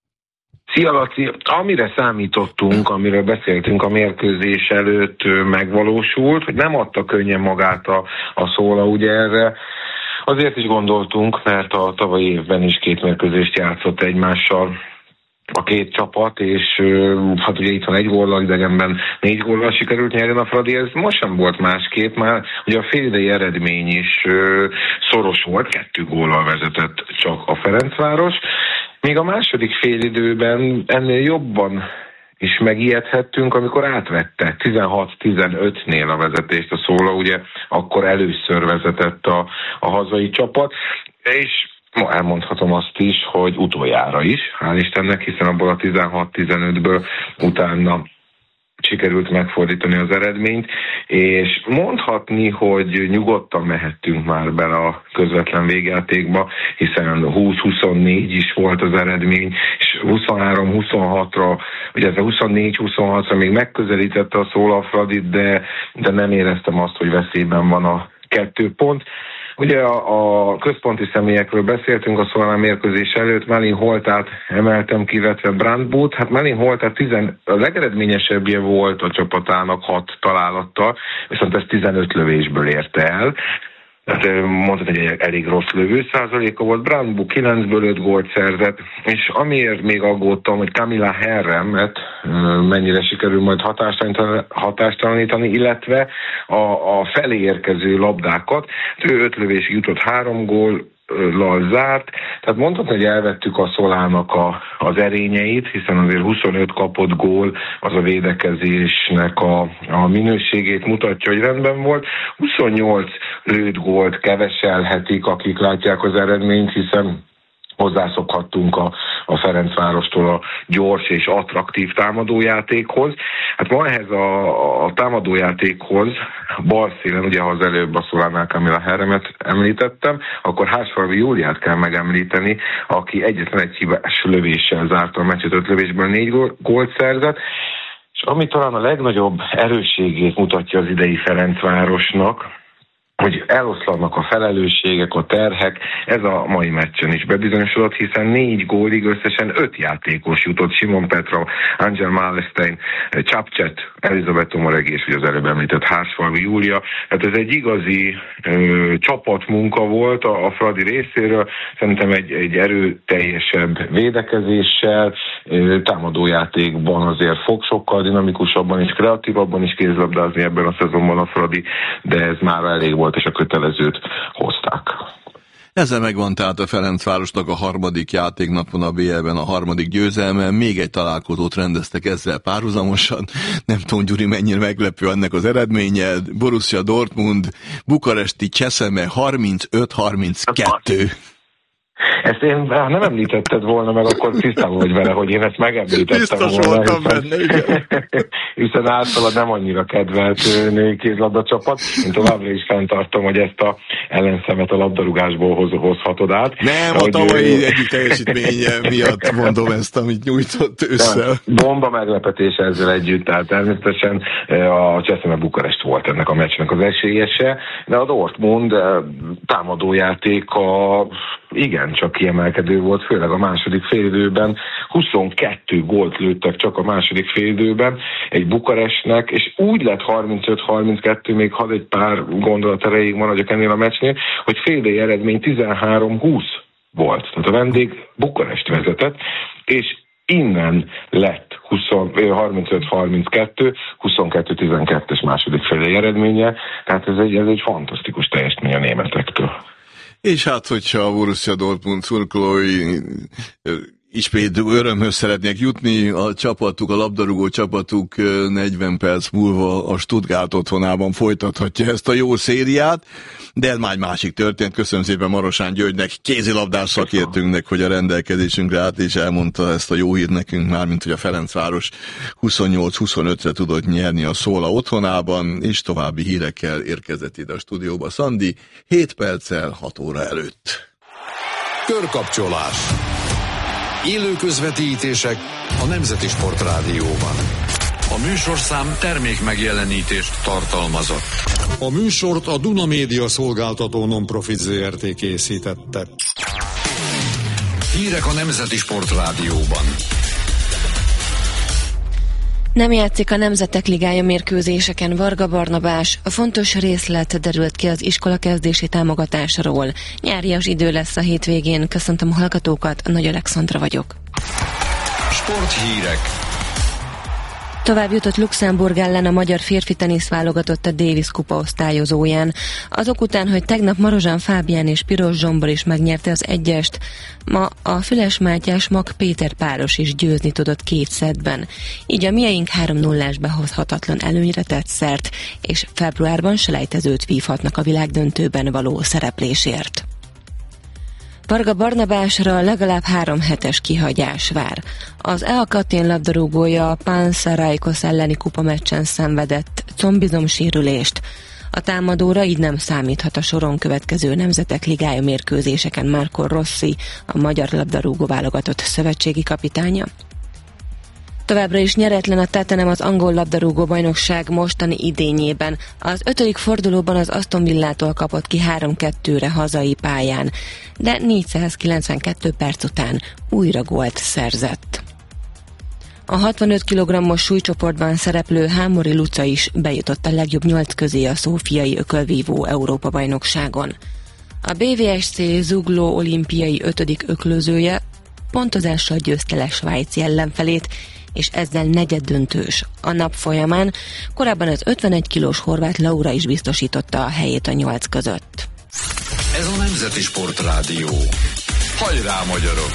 Szia Laci, amire számítottunk, amiről beszéltünk a mérkőzés előtt, megvalósult, hogy nem adta könnyen magát a, a Szóla, ugye erre azért is gondoltunk, mert a tavalyi évben is két mérkőzést játszott egymással a két csapat, és hát ugye itt van egy góllal, idegenben négy góllal sikerült nyerni a Fradi, ez most sem volt másképp, már ugye a félidei eredmény is szoros volt, kettő góllal vezetett csak a Ferencváros, még a második félidőben ennél jobban is megijedhettünk, amikor átvette tizenhat tizenötnél a vezetést a Szóla, ugye akkor először vezetett a, a hazai csapat, és ma elmondhatom azt is, hogy utoljára is, hál' Istennek, hiszen abból a tizenhat tizenötből utána sikerült megfordítani az eredményt, és mondhatni, hogy nyugodtan mehettünk már bele a közvetlen végjátékba, hiszen húsz huszonnégy is volt az eredmény, és huszonhárom huszonhatra, ugye ez a huszonnégy huszonhatra még megközelítette a Szóla a Fradit, de, de nem éreztem azt, hogy veszélyben van a kettő pont. Ugye a, a központi személyekről beszéltünk a Szóla mérkőzés előtt, Melin Holtát emeltem ki, vetve Brandbút. Hát Melin Holtát tizen, a legeredményesebbje volt a csapatának hat találattal, viszont ez tizenöt lövésből érte el. Tehát mondhatni, hogy egy elég rossz lövőszázaléka volt. Brandbu kilencből öt gólt szerzett, és amiért még aggódtam, hogy Camilla Herremet mennyire sikerül majd hatástalanítani, illetve a, a felé érkező labdákat. Ő öt lövésig jutott, három gól lal zárt, tehát mondhatni, hogy elvettük a Szólának a, az erényeit, hiszen azért huszonöt kapott gól az a védekezésnek a, a minőségét mutatja, hogy rendben volt. huszonnyolc lőtt gólt keveselhetik, akik látják az eredményt, hiszen hozzászokhattunk a, a Ferencvárostól a gyors és attraktív támadójátékhoz. Hát ma ehhez a, a támadójátékhoz bal szélen, ugye ha az előbb a Szolánál Camilla Herremet említettem, akkor Hársfalvi Júliát kell megemlíteni, aki egyetlen egy hibás lövéssel zárta a meccset, öt lövésből négy gólt szerzett. És ami talán a legnagyobb erősségét mutatja az idei Ferencvárosnak, hogy eloszlanak a felelősségek, a terhek, ez a mai meccsen is bebizonyosodott, hiszen négy gólig összesen öt játékos jutott, Simon Petra, Angel Malestein, Csapcset, Elizabeth Omoregi és az előbb említett Hársfalvi Júlia. Hát ez egy igazi ö, csapatmunka volt a, a Fradi részéről, szerintem egy, egy erőteljesebb védekezéssel, ö, támadójátékban azért fog sokkal dinamikusabban és kreatívabban is kézlabdázni ebben a szezonban a Fradi, de ez már elég volt, és a kötelezőt hozták. Ezzel megvan tehát a Ferencvárosnak a harmadik játéknapon a bé el-ben a harmadik győzelme. Még egy találkozót rendeztek ezzel párhuzamosan. Nem tudom, Gyuri, mennyire meglepő ennek az eredménye. Borussia Dortmund, bukaresti Cseszeme harmincöt harminckettő. Ezt én nem említetted volna, meg akkor tisztában vagy vele, hogy én ezt megemlítettem Biztos volna. Biztos voltam benne, igen. Hiszen általában nem annyira kedvelt női kézlabda csapat. Én továbbra is fenntartom, hogy ezt a ellenszemet a labdarúgásból hoz, hozhatod át. Nem, a tavalyi egyik teljesítménye miatt mondom ezt, amit nyújtott ősszel. Bomba meglepetés ezzel együtt, tehát természetesen a Cseszeme Bukarest volt ennek a meccsnek az esélyese, de a Dortmund támadójátéka igen, csak kiemelkedő volt, főleg a második félidőben. huszonkettő gólt lőttek csak a második félidőben egy Bukarestnek, és úgy lett harmincöt harminckettő, még had egy pár gondolat erejéig maradjak ennél a meccsnél, hogy félidei eredmény tizenhárom húsz volt. Tehát a vendég Bukarest vezetett, és innen lett harmincöt harminckettő, huszonkettő tizenkettős második félidei eredménye, tehát ez egy, ez egy fantasztikus teljesítmény a németektől. És hát, hogyha a Borussia Dortmund szurkolói ismét örömhöz szeretnék jutni, a csapatuk, a labdarúgó csapatuk negyven perc múlva a Stuttgart otthonában folytathatja ezt a jó szériát, de ez már egy másik történet. Köszönöm szépen Marosán Györgynek, kézilabdás szakértőnknek, hogy a rendelkezésünkre állt, és elmondta ezt a jó hírt nekünk már, mint hogy a Ferencváros huszonnyolc huszonötre tudott nyerni a Szóla otthonában, és további hírekkel érkezett ide a stúdióba Szandi, hét perccel hat óra előtt. Körkapcsolás. Élő közvetítések a Nemzeti Sportrádióban. A műsorszám termék megjelenítést tartalmazott. A műsort a Duna Média szolgáltató non-profit zé er té készítette. Hírek a Nemzeti Sportrádióban. Nem játszik a Nemzetek Ligája mérkőzéseken Varga Barnabás, a fontos részlet derült ki az iskolakezdési támogatásról. Nyárias idő lesz a hétvégén, köszöntöm a hallgatókat, Nagy Alexandra vagyok. Sporthírek. Tovább jutott Luxemburg ellen a magyar férfi teniszválogatott a Davis kupa osztályozóján. Azok után, hogy tegnap Marozsán Fábián és Piros Zsombor is megnyerte az egyest, ma a Füles Mátyás Mag Péter páros is győzni tudott két szettben. Így a mieink három nullás behozhatatlan előnyre tett szert, és februárban selejtezőt vívhatnak a világdöntőben való szereplésért. Varga Barnabásra legalább három hetes kihagyás vár. Az E A Katén labdarúgója a Panathinaikos elleni kupameccsen szenvedett combizomsérülést. A támadóra így nem számíthat a soron következő Nemzetek Ligája mérkőzéseken Marco Rossi, a magyar labdarúgó válogatott szövetségi kapitánya. Továbbra is nyeretlen a Tottenham az angol labdarúgó bajnokság mostani idényében. Az ötödik fordulóban az Aston Villától kapott ki három kettőre hazai pályán, de négyszázkilencvenkettő perc után újra gólt szerzett. A hatvanöt kilogrammos súlycsoportban szereplő Hámori Luca is bejutott a legjobb nyolc közé a szófiai ökölvívó Európa-bajnokságon. A bé vé es cé zugló olimpiai ötödik öklözője pontozással győzte le svájci ellenfelét, és ezzel negyeddöntős a nap folyamán. Korábban az ötvenegy kilós horvát Laura is biztosította a helyét a nyolc között. Ez a Nemzeti Sportrádió. Hajrá, magyarok!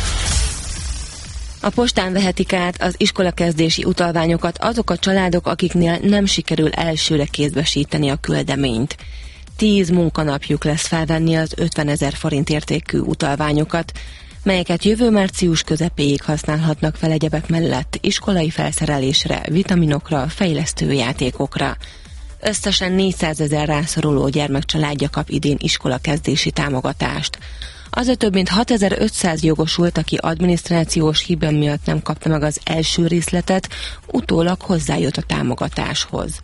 A postán vehetik át az iskolakezdési utalványokat azok a családok, akiknél nem sikerül elsőre kézbesíteni a küldeményt. Tíz munkanapjuk lesz felvenni az ötvenezer forint értékű utalványokat, melyeket jövő március közepéig használhatnak fel egyebek mellett iskolai felszerelésre, vitaminokra, fejlesztő játékokra. Összesen négyszázezer rászoruló gyermekcsaládja kap idén iskolakezdési támogatást. Az több mint hatezer-ötszáz jogosult, aki adminisztrációs hiba miatt nem kapta meg az első részletet, utólag hozzájött a támogatáshoz.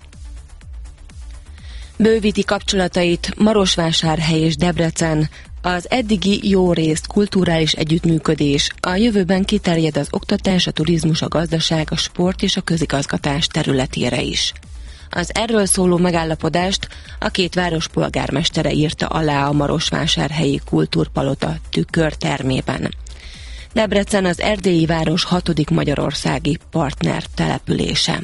Bővíti kapcsolatait Marosvásárhely és Debrecen. Az eddigi jó részt kulturális együttműködés, a jövőben kiterjed az oktatás, a turizmus, a gazdaság, a sport és a közigazgatás területére is. Az erről szóló megállapodást a két város polgármestere írta alá a Marosvásárhelyi Kultúrpalota tükörtermében. Debrecen az erdélyi város hatodik magyarországi partner települése.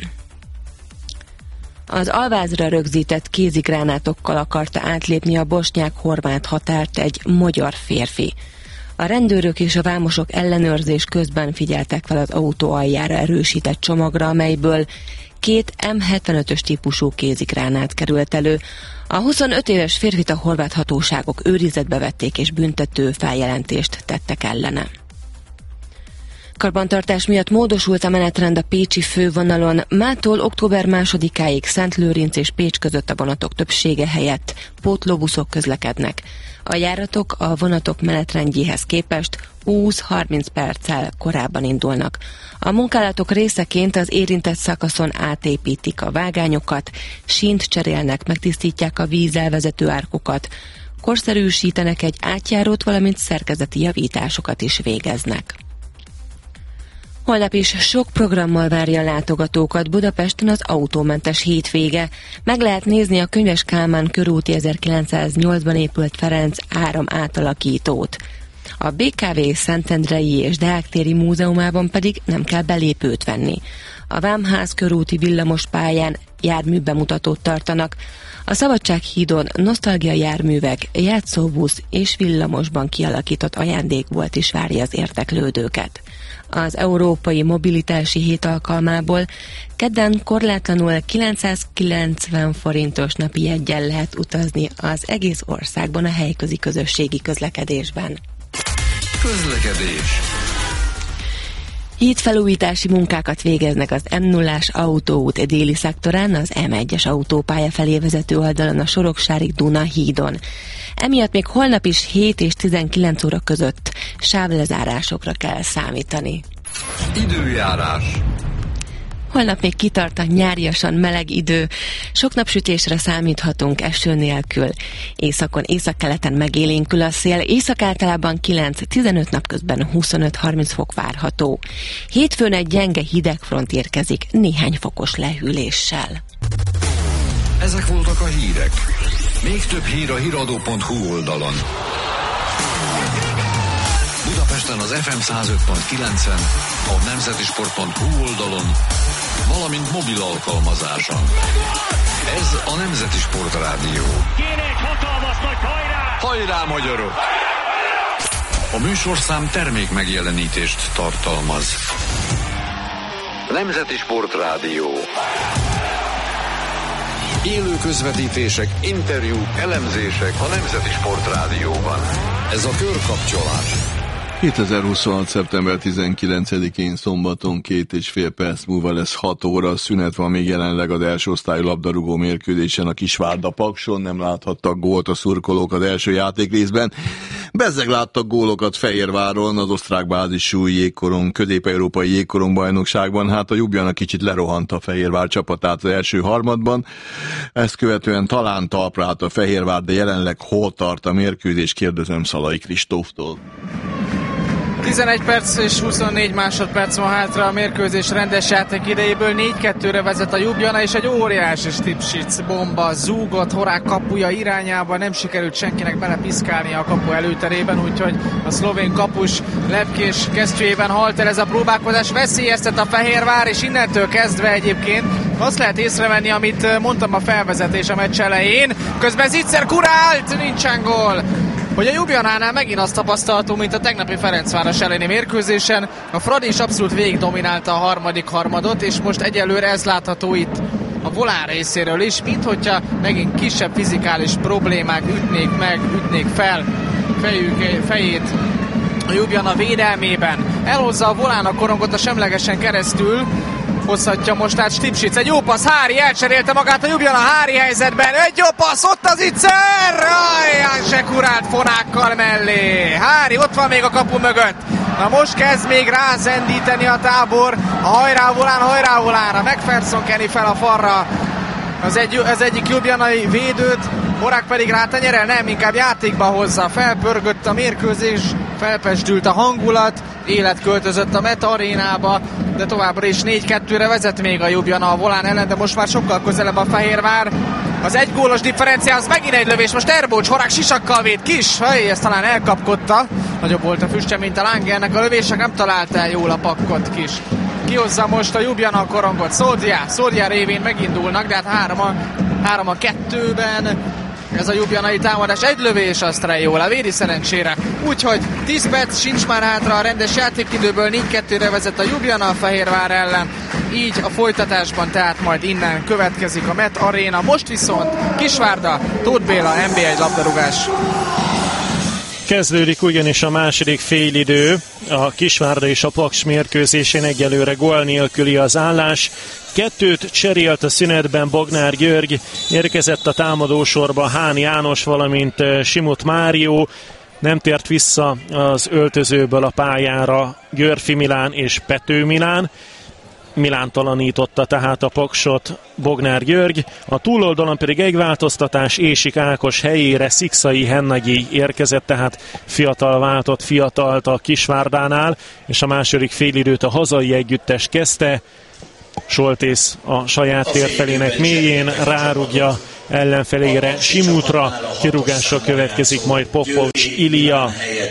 Az alvázra rögzített kézigránátokkal akarta átlépni a bosnyák-horvát határt egy magyar férfi. A rendőrök és a vámosok ellenőrzés közben figyeltek fel az autó aljára erősített csomagra, amelyből két em hetvenötös típusú kézigránát került elő. A huszonöt éves férfit a horvát hatóságok őrizetbe vették és büntető feljelentést tettek ellene. Karbantartás miatt módosult a menetrend a pécsi fővonalon, mától október másodikáig Szentlőrinc és Pécs között a vonatok többsége helyett pótlóbuszok közlekednek. A járatok a vonatok menetrendjéhez képest húsz-harminc perccel korábban indulnak. A munkálatok részeként az érintett szakaszon átépítik a vágányokat, sínt cserélnek, megtisztítják a vízelvezető árkokat, korszerűsítenek egy átjárót, valamint szerkezeti javításokat is végeznek. Holnap is sok programmal várja a látogatókat Budapesten az autómentes hétvége. Meg lehet nézni a Könyves Kálmán körúti ezerkilencszáznyolcban épült Ferenc áram átalakítót. A bé ká vé Szentendrei és Deák téri múzeumában pedig nem kell belépőt venni. A Vámház körúti villamospályán járműbemutatót tartanak. A Szabadsághídon nosztalgia járművek, játszóbusz és villamosban kialakított ajándékbolt is várja az érdeklődőket. Az Európai Mobilitási Hét alkalmából kedden korlátlanul kilencszázkilencven forintos napi jeggyel lehet utazni az egész országban a helyközi közösségi közlekedésben. Közlekedés. Hídfelújítási munkákat végeznek az em nullás autóút déli szektorán, az em egyes autópálya felé vezető oldalon a Soroksári-Duna hídon. Emiatt még holnap is hét és tizenkilenc óra között sávlezárásokra kell számítani. Időjárás. Holnap még kitart a nyáriasan meleg idő, sok napsütésre számíthatunk eső nélkül. Északon, északkeleten megélénkül a szél, észak általában kilenc-tizenöt, napközben huszonöt-harminc fok várható. Hétfőn egy gyenge hidegfront érkezik néhány fokos lehűléssel. Ezek voltak a hírek. Még több hír a híradó pont hú oldalon. Budapesten az ef em száz öt pont kilencen, a nemzetisport pont hú oldalon, valamint mobil alkalmazáson. Ez a Nemzeti Sport Rádió. Kéne egy hatalmas nagy hajrá! Hajrá, magyarok! A műsorszám termék megjelenítést tartalmaz. Nemzeti Sport Rádió. Élő közvetítések, interjúk, elemzések a Nemzeti Sport Rádióban. Ez a Körkapcsolás. kétezer-huszonhat. szeptember tizenkilencedikén szombaton két és fél perc múlva lesz hat óra, szünet van még jelenleg az első osztályú labdarúgó mérkőzésen a Kisvárda Pakson, nem láthattak gólt a szurkolók az első játékrészben. Bezzeg láttak gólokat Fehérváron, az osztrák bázisú jégkorong, közép-európai jégkorong bajnokságban, hát a Ljubljana kicsit lerohant a Fehérvár csapatát az első harmadban, ezt követően talán talpra állt a Fehérvár, de jelenleg hol tart a mérkőzés, kérdezem Szalai Kristóftól. tizenegy perc és huszonnégy másodperc van hátra a mérkőzés rendes játék idejéből, négy kettőre vezet a Ljubljana, és egy óriási Stipsic bomba zúgott Horák kapuja irányába, nem sikerült senkinek belepiszkálni a kapu előterében, úgyhogy a szlovén kapus lepkés kesztyűjében halt el ez a próbálkozás, veszélyeztet a Fehérvár, és innentől kezdve egyébként azt lehet észrevenni, amit mondtam a felvezetés a meccs elején, közben Zicser kurált, nincsen gól. Hogy a Ljubljanánál megint azt tapasztalható, mint a tegnapi Ferencváros elleni mérkőzésen. A Fradi is abszolút végig dominálta a harmadik harmadot, és most egyelőre ez látható itt a Volán részéről is, mint hogyha megint kisebb fizikális problémák ütnék meg, ütnék fel fejük, fejét a Ljubljana védelmében. Elhozza a Volán a korongot a semlegesen keresztül, hozhatja most át Stipsic. Egy jó passz, Hári elcserélte magát a Ljubljana, Hári helyzetben, egy jó passz, ott az Itzer! Ajján se kurált fonákkal mellé. Hári ott van még a kapu mögött. Na most kezd még rázendíteni a tábor. A hajrá volán, hajrá volánra. McPherson keni fel a falra az, egy, az egyik ljubljanai védőt. Horák pedig rátenyerel, nem, inkább játékba hozza. Felpörgött a mérkőzés, felpesdült a hangulat, élet költözött a Meta arénába, de továbbra is négy kettőre vezet még a Ljubljana a volán ellen, de most már sokkal közelebb a Fehérvár. Az egy gólos differenciához megint egy lövés, most Erbócs, Horák sisakkal véd, Kis, hely, ezt talán elkapkodta. Nagyobb volt a füstje, mint a Langernek a lövések, nem találta el jól a pakkot, Kis. Kihozza most a Ljubljana a korongot, Szódia, Szódia révén megindulnak, de hát három a, három a kettőben. Ez a ljubljanai támadás, egy lövés, azt jól levédi szerencsére. Úgyhogy tíz perc sincs már hátra a rendes játékidőből, négy kettőre vezet a Ljubljana a Fehérvár ellen. Így a folytatásban, tehát majd innen következik a Met Arena. Most viszont Kisvárda, Tóth Béla, en bé egy labdarúgás. Kezdődik ugyanis a második félidő, a Kisvárda és a Paks mérkőzésén egyelőre gól nélküli az állás. Kettőt cserélt a szünetben Bognár György, érkezett a támadósorba Hán János, valamint Simut Márió. Nem tért vissza az öltözőből a pályára Györfi Milán és Pető Milán. Milán talanította tehát a Paksot Bognár György, a túloldalon pedig egy változtatás, Ésik Ákos helyére Szikszai Hennagyi érkezett, tehát fiatal váltott fiatalt a Kisvárdánál, és a második félidőt a hazai együttes kezdte. Soltész a saját térfelének mélyén rárugja ellenfelére Simutra, kirúgással következik majd Popovics Ilija.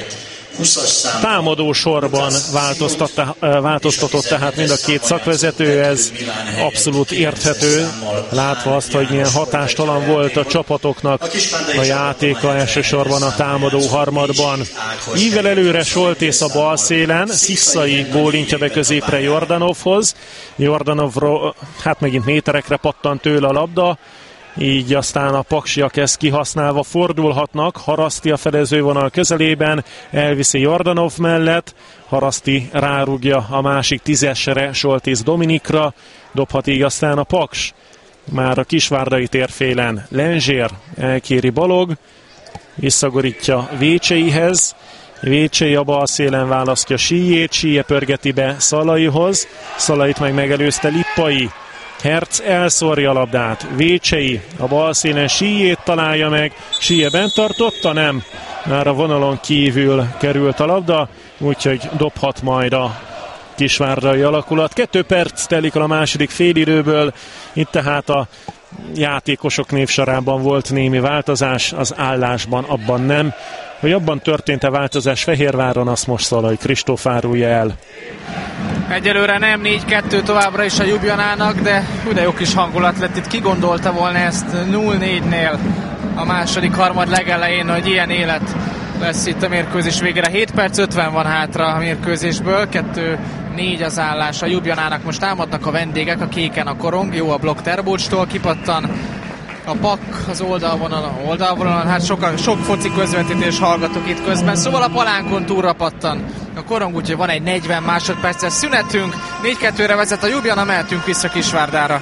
Támadó sorban változtatott tehát mind a két szakvezető, ez abszolút érthető, látva azt, hogy milyen hatástalan volt a csapatoknak a játéka, elsősorban a támadó harmadban. Ível előre Soltész a bal szélen, Szikszai bólintja be középre Jordanovhoz, Jordanovról hát megint méterekre pattant tőle a labda, így aztán a paksiak ezt kihasználva fordulhatnak. Haraszti a fedezővonal közelében, elviszi Jordanov mellett, Haraszti rárúgja a másik tízesre, Soltész Dominikra, dobhat így aztán a Paks. Már a kisvárdai térfélen Lenzsér elkéri Balog, visszagorítja Vécseihez, Vécsei a bal szélen választja Síjét, Síje pörgeti be Szalaihoz, Szalait meg megelőzte Lippai. Herc elszórja a labdát, Vécsei a bal szélen Síjét találja meg, Síje bent tartotta, nem, már a vonalon kívül került a labda, úgyhogy dobhat majd a kisvárdai alakulat. Kettő perc telik a második félidőből, itt tehát a játékosok névsorában volt némi változás, az állásban abban nem. Hogy abban történt-e változás Fehérváron, azt most Szalai Kristóf árulja el. Egyelőre nem, négy kettő továbbra is a Ljubjanának, de ugye jó kis hangulat lett itt. Ki gondolta volna ezt nulla négynél a második harmad legelején, hogy ilyen élet lesz itt a mérkőzés végére. hét perc ötven van hátra a mérkőzésből, kettő négy az állás a Ljubjanának. Most támadnak a vendégek, a kéken a korong, jó a blokk Terbócstól, kipattan a Pak az oldalvonalon, oldalvonalon, hát sokan, sok foci közvetítés hallgatok itt közben, szóval a palánkon túlra pattan a korong, úgyhogy van egy negyven másodperces szünetünk, négy kettőre vezet a Ljubljana, mehetünk vissza Kisvárdára.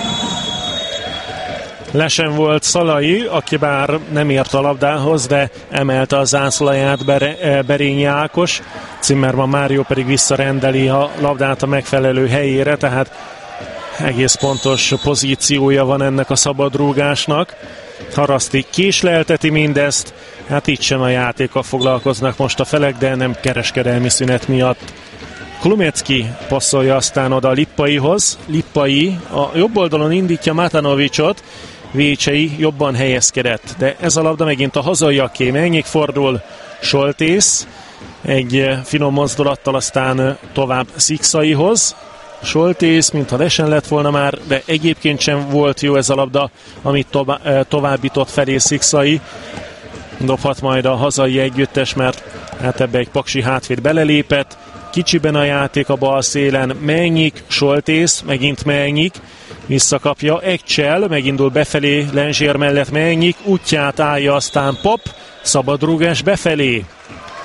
Lesen volt Szalai, aki bár nem ért a labdához, de emelte a zászlaját Bere, Berényi Ákos, Zimmermann Mário pedig visszarendeli a labdát a megfelelő helyére, tehát egész pontos pozíciója van ennek a szabadrúgásnak. Haraszti késlelteti mindezt, hát itt sem a játékkal foglalkoznak most a felek, de nem kereskedelmi szünet miatt. Klumecki passzolja aztán oda Lippaihoz, Lippai a jobb oldalon indítja Matanovicsot, Vécsei jobban helyezkedett, de ez a labda megint a hazaiaké, mennyik fordul Soltész, egy finom mozdulattal aztán tovább Szikszaihoz, Soltész, mintha lesen lett volna már, de egyébként sem volt jó ez a labda, amit tovább, továbbított felé Szikszai. Dobhat majd a hazai együttes, mert hát ebbe egy paksi hátvéd belelépett. Kicsiben a játék a bal szélen, Mennyik, Soltész, megint Mennyik, visszakapja, Ekcsel, megindul befelé Lenzsér mellett Mennyik, útját állja aztán Pop, szabadrúgás befelé.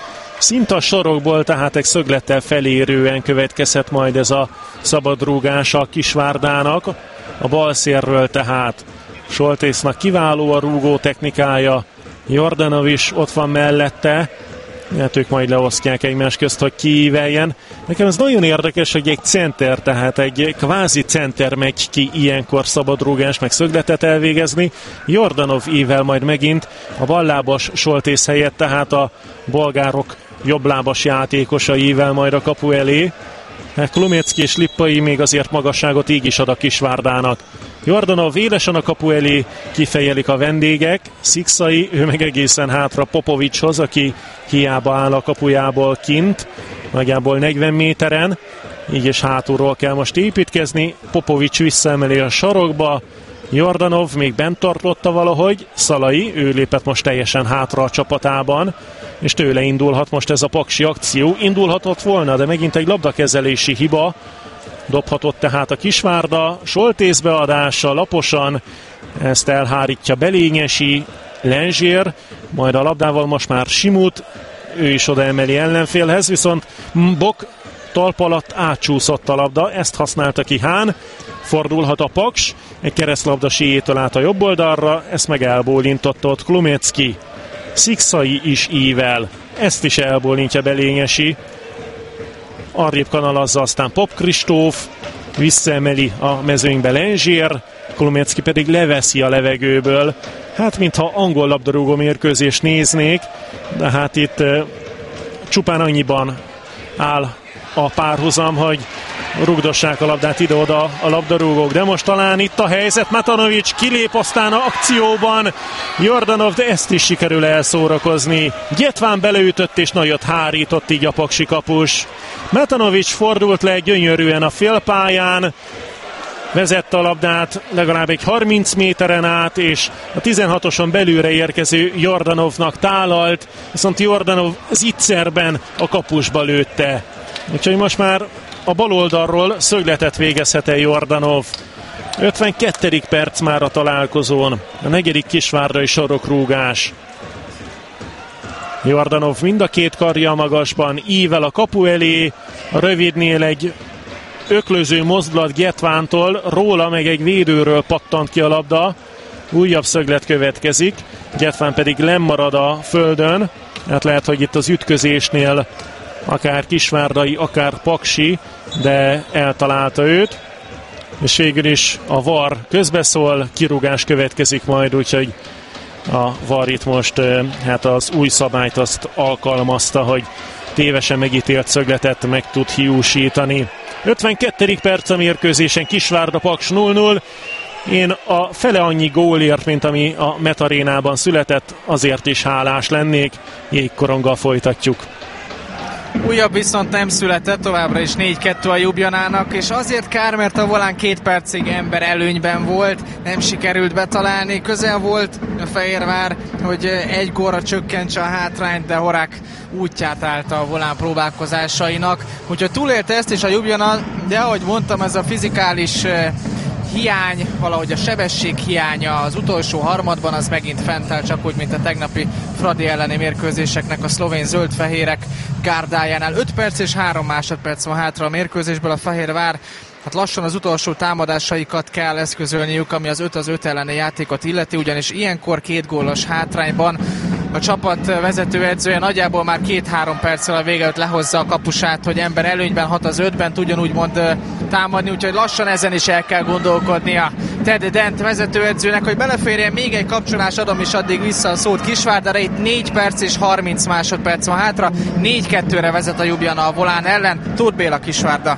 Szinte a sorokból, tehát egy szöglettel felérően következhet majd ez a szabadrúgása a Kisvárdának. A bal szélről tehát Soltésznak kiváló a rúgó technikája, Jordanov is ott van mellette, hát ők majd leosztják egymás közt, hogy kiíveljen. Nekem ez nagyon érdekes, hogy egy center, tehát egy kvázi center megy ki ilyenkor szabadrúgás, meg szögletet elvégezni. Jordanov ível majd megint a ballábas Soltész helyett, tehát a bolgárok jobblábas játékosa ível majd a kapu elé. Klumecki és Lippai még azért magasságot így is ad a Kisvárdának. Jordanov élesen a kapu elé, kifejelik a vendégek, Szikszai, ő meg egészen hátra Popovicshoz, aki hiába áll a kapujából kint, nagyjából negyven méteren, így is hátulról kell most építkezni. Popovics visszaemeli a sarokba, Jordanov még bent tartotta valahogy, Szalai, ő lépett most teljesen hátra a csapatában, és tőle indulhat most ez a paksi akció. Indulhatott volna, de megint egy labdakezelési hiba. Dobhatott tehát a Kisvárda, Soltész beadása laposan, ezt elhárítja Belényesi, Lenzsér, majd a labdával most már Simut, ő is oda emeli ellenfélhez, viszont Bok talp alatt átcsúszott a labda, ezt használta ki Hán, fordulhat a Paks, egy keresztlabda síjétől át a jobb oldalra, ezt meg elbólintotta ott Klumecki. Szikszai is ível, ezt is elbólintja Belényesi, arrébb kanalazza aztán Pop Kristóf, visszaemeli a mezőnybe Lenzsér, Klumecki pedig leveszi a levegőből. Hát mintha angol labdarúgó mérkőzést néznék, de hát itt e, csupán annyiban áll a párhuzam, hogy rugdossák a labdát ide-oda a labdarúgók, de most talán itt a helyzet, Matanovics kilép aztán a akcióban, Jordanov, de ezt is sikerül elszórakozni. Gyetván beleütött és nagyot hárított így a paksi kapus. Matanovics fordult le gyönyörűen a félpályán, vezette a labdát legalább egy harminc méteren át, és a tizenhatoson belülre érkező Jordanovnak tálalt, viszont Jordanov zicserben a kapusba lőtte. Úgyhogy most már a bal oldalról szögletet végezhet el Jordanov. ötvenkettedik perc már a találkozón, a negyedik kisvárdai sorokrúgás. Jordanov mind a két karja a magasban, ível a kapu elé, a rövidnél egy öklöző mozdulat Gyetvántól, róla meg egy védőről pattant ki a labda, újabb szöglet következik, Gyetván pedig lemarad a földön, hát lehet, hogy itt az ütközésnél akár kisvárdai, akár paksi, de eltalálta őt, és végül is a VAR közbeszól, kirúgás következik majd, úgyhogy a VAR itt most hát az új szabályt azt alkalmazta, hogy tévesen megítélt szögletet meg tud hiúsítani. ötvenkettedik perc a mérkőzésen, Kisvárda Paks nulla nulla. Én a fele annyi gólért, mint ami a Metarénában született, azért is hálás lennék. Jégkoronggal folytatjuk. Újabb viszont nem született, továbbra is négy kettő a Ljubljanának, és azért kár, mert a volán két percig ember előnyben volt, nem sikerült betalálni, közel volt a Fehérvár, hogy egy gólra csökkentse a hátrányt, de Horák útját állta a volán próbálkozásainak, úgyhogy túlélte ezt is a Ljubljana, de ahogy mondtam, ez a fizikális hiány, valahogy a sebesség hiánya az utolsó harmadban, az megint fent áll, csak úgy, mint a tegnapi Fradi elleni mérkőzéseknek a szlovén zöld-fehérek gárdájánál. öt perc és három másodperc van hátra a mérkőzésből, a Fehérvár hát lassan az utolsó támadásaikat kell eszközölniük, ami az öt az öt elleni játékot illeti, ugyanis ilyenkor két gólos hátrányban a csapat vezetőedzője nagyjából már két-három perccel a vége előtt lehozza a kapusát, hogy ember előnyben hat az ötben tudjon úgymond támadni, úgyhogy lassan ezen is el kell gondolkodnia Ted Dent vezetőedzőnek, hogy beleférjen még egy kapcsolás, adom is addig vissza a szót Kisvárdára. Itt négy perc és harminc másodperc van hátra, négy kettőre vezet a Ljubljana a volán ellen. Tóth Béla, Kisvárda.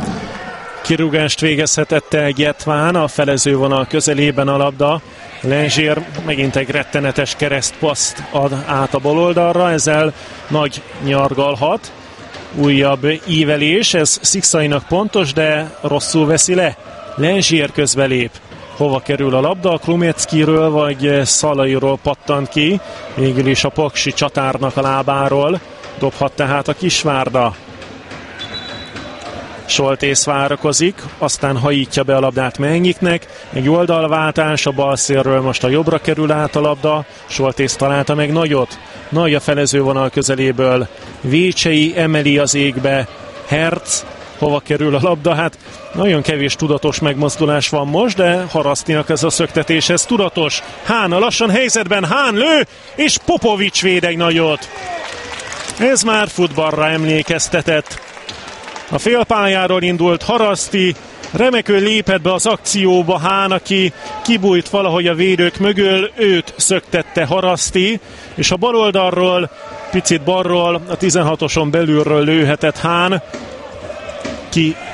Kirúgást végezhetett el Gyetván, a felezővonal közelében a labda. Lenzsér megint egy rettenetes keresztpaszt ad át a bal oldalra, ezzel nagy nyargalhat. Újabb ívelés, ez Szikszainak pontos, de rosszul veszi le. Lenzsér közbelép. Hova kerül a labda? Klumeckiről vagy Szalairól pattant ki. Végül is a paksi csatárnak a lábáról dobhat tehát a Kisvárda. Soltész várakozik, aztán hajítja be a labdát Mennyiknek, egy oldalváltás, a bal szélről most a jobbra kerül át a labda, Soltész találta meg Nagyot, Nagy a felezővonal közeléből Vécsei emeli az égbe, Herc, hova kerül a labda? Hát nagyon kevés tudatos megmozdulás van most, de Harasztinak ez a szöktetés, ez tudatos. Hán a lassan helyzetben, Hán lő, és Popovics véd egy nagyot. Ez már futballra emlékeztetett. A félpályáról indult Haraszti, remekül lépett be az akcióba Hán, aki kibújt valahogy a védők mögül, őt szöktette Haraszti, és a bal oldalról, picit balról, a tizenhatoson belülről lőhetett Hán, ki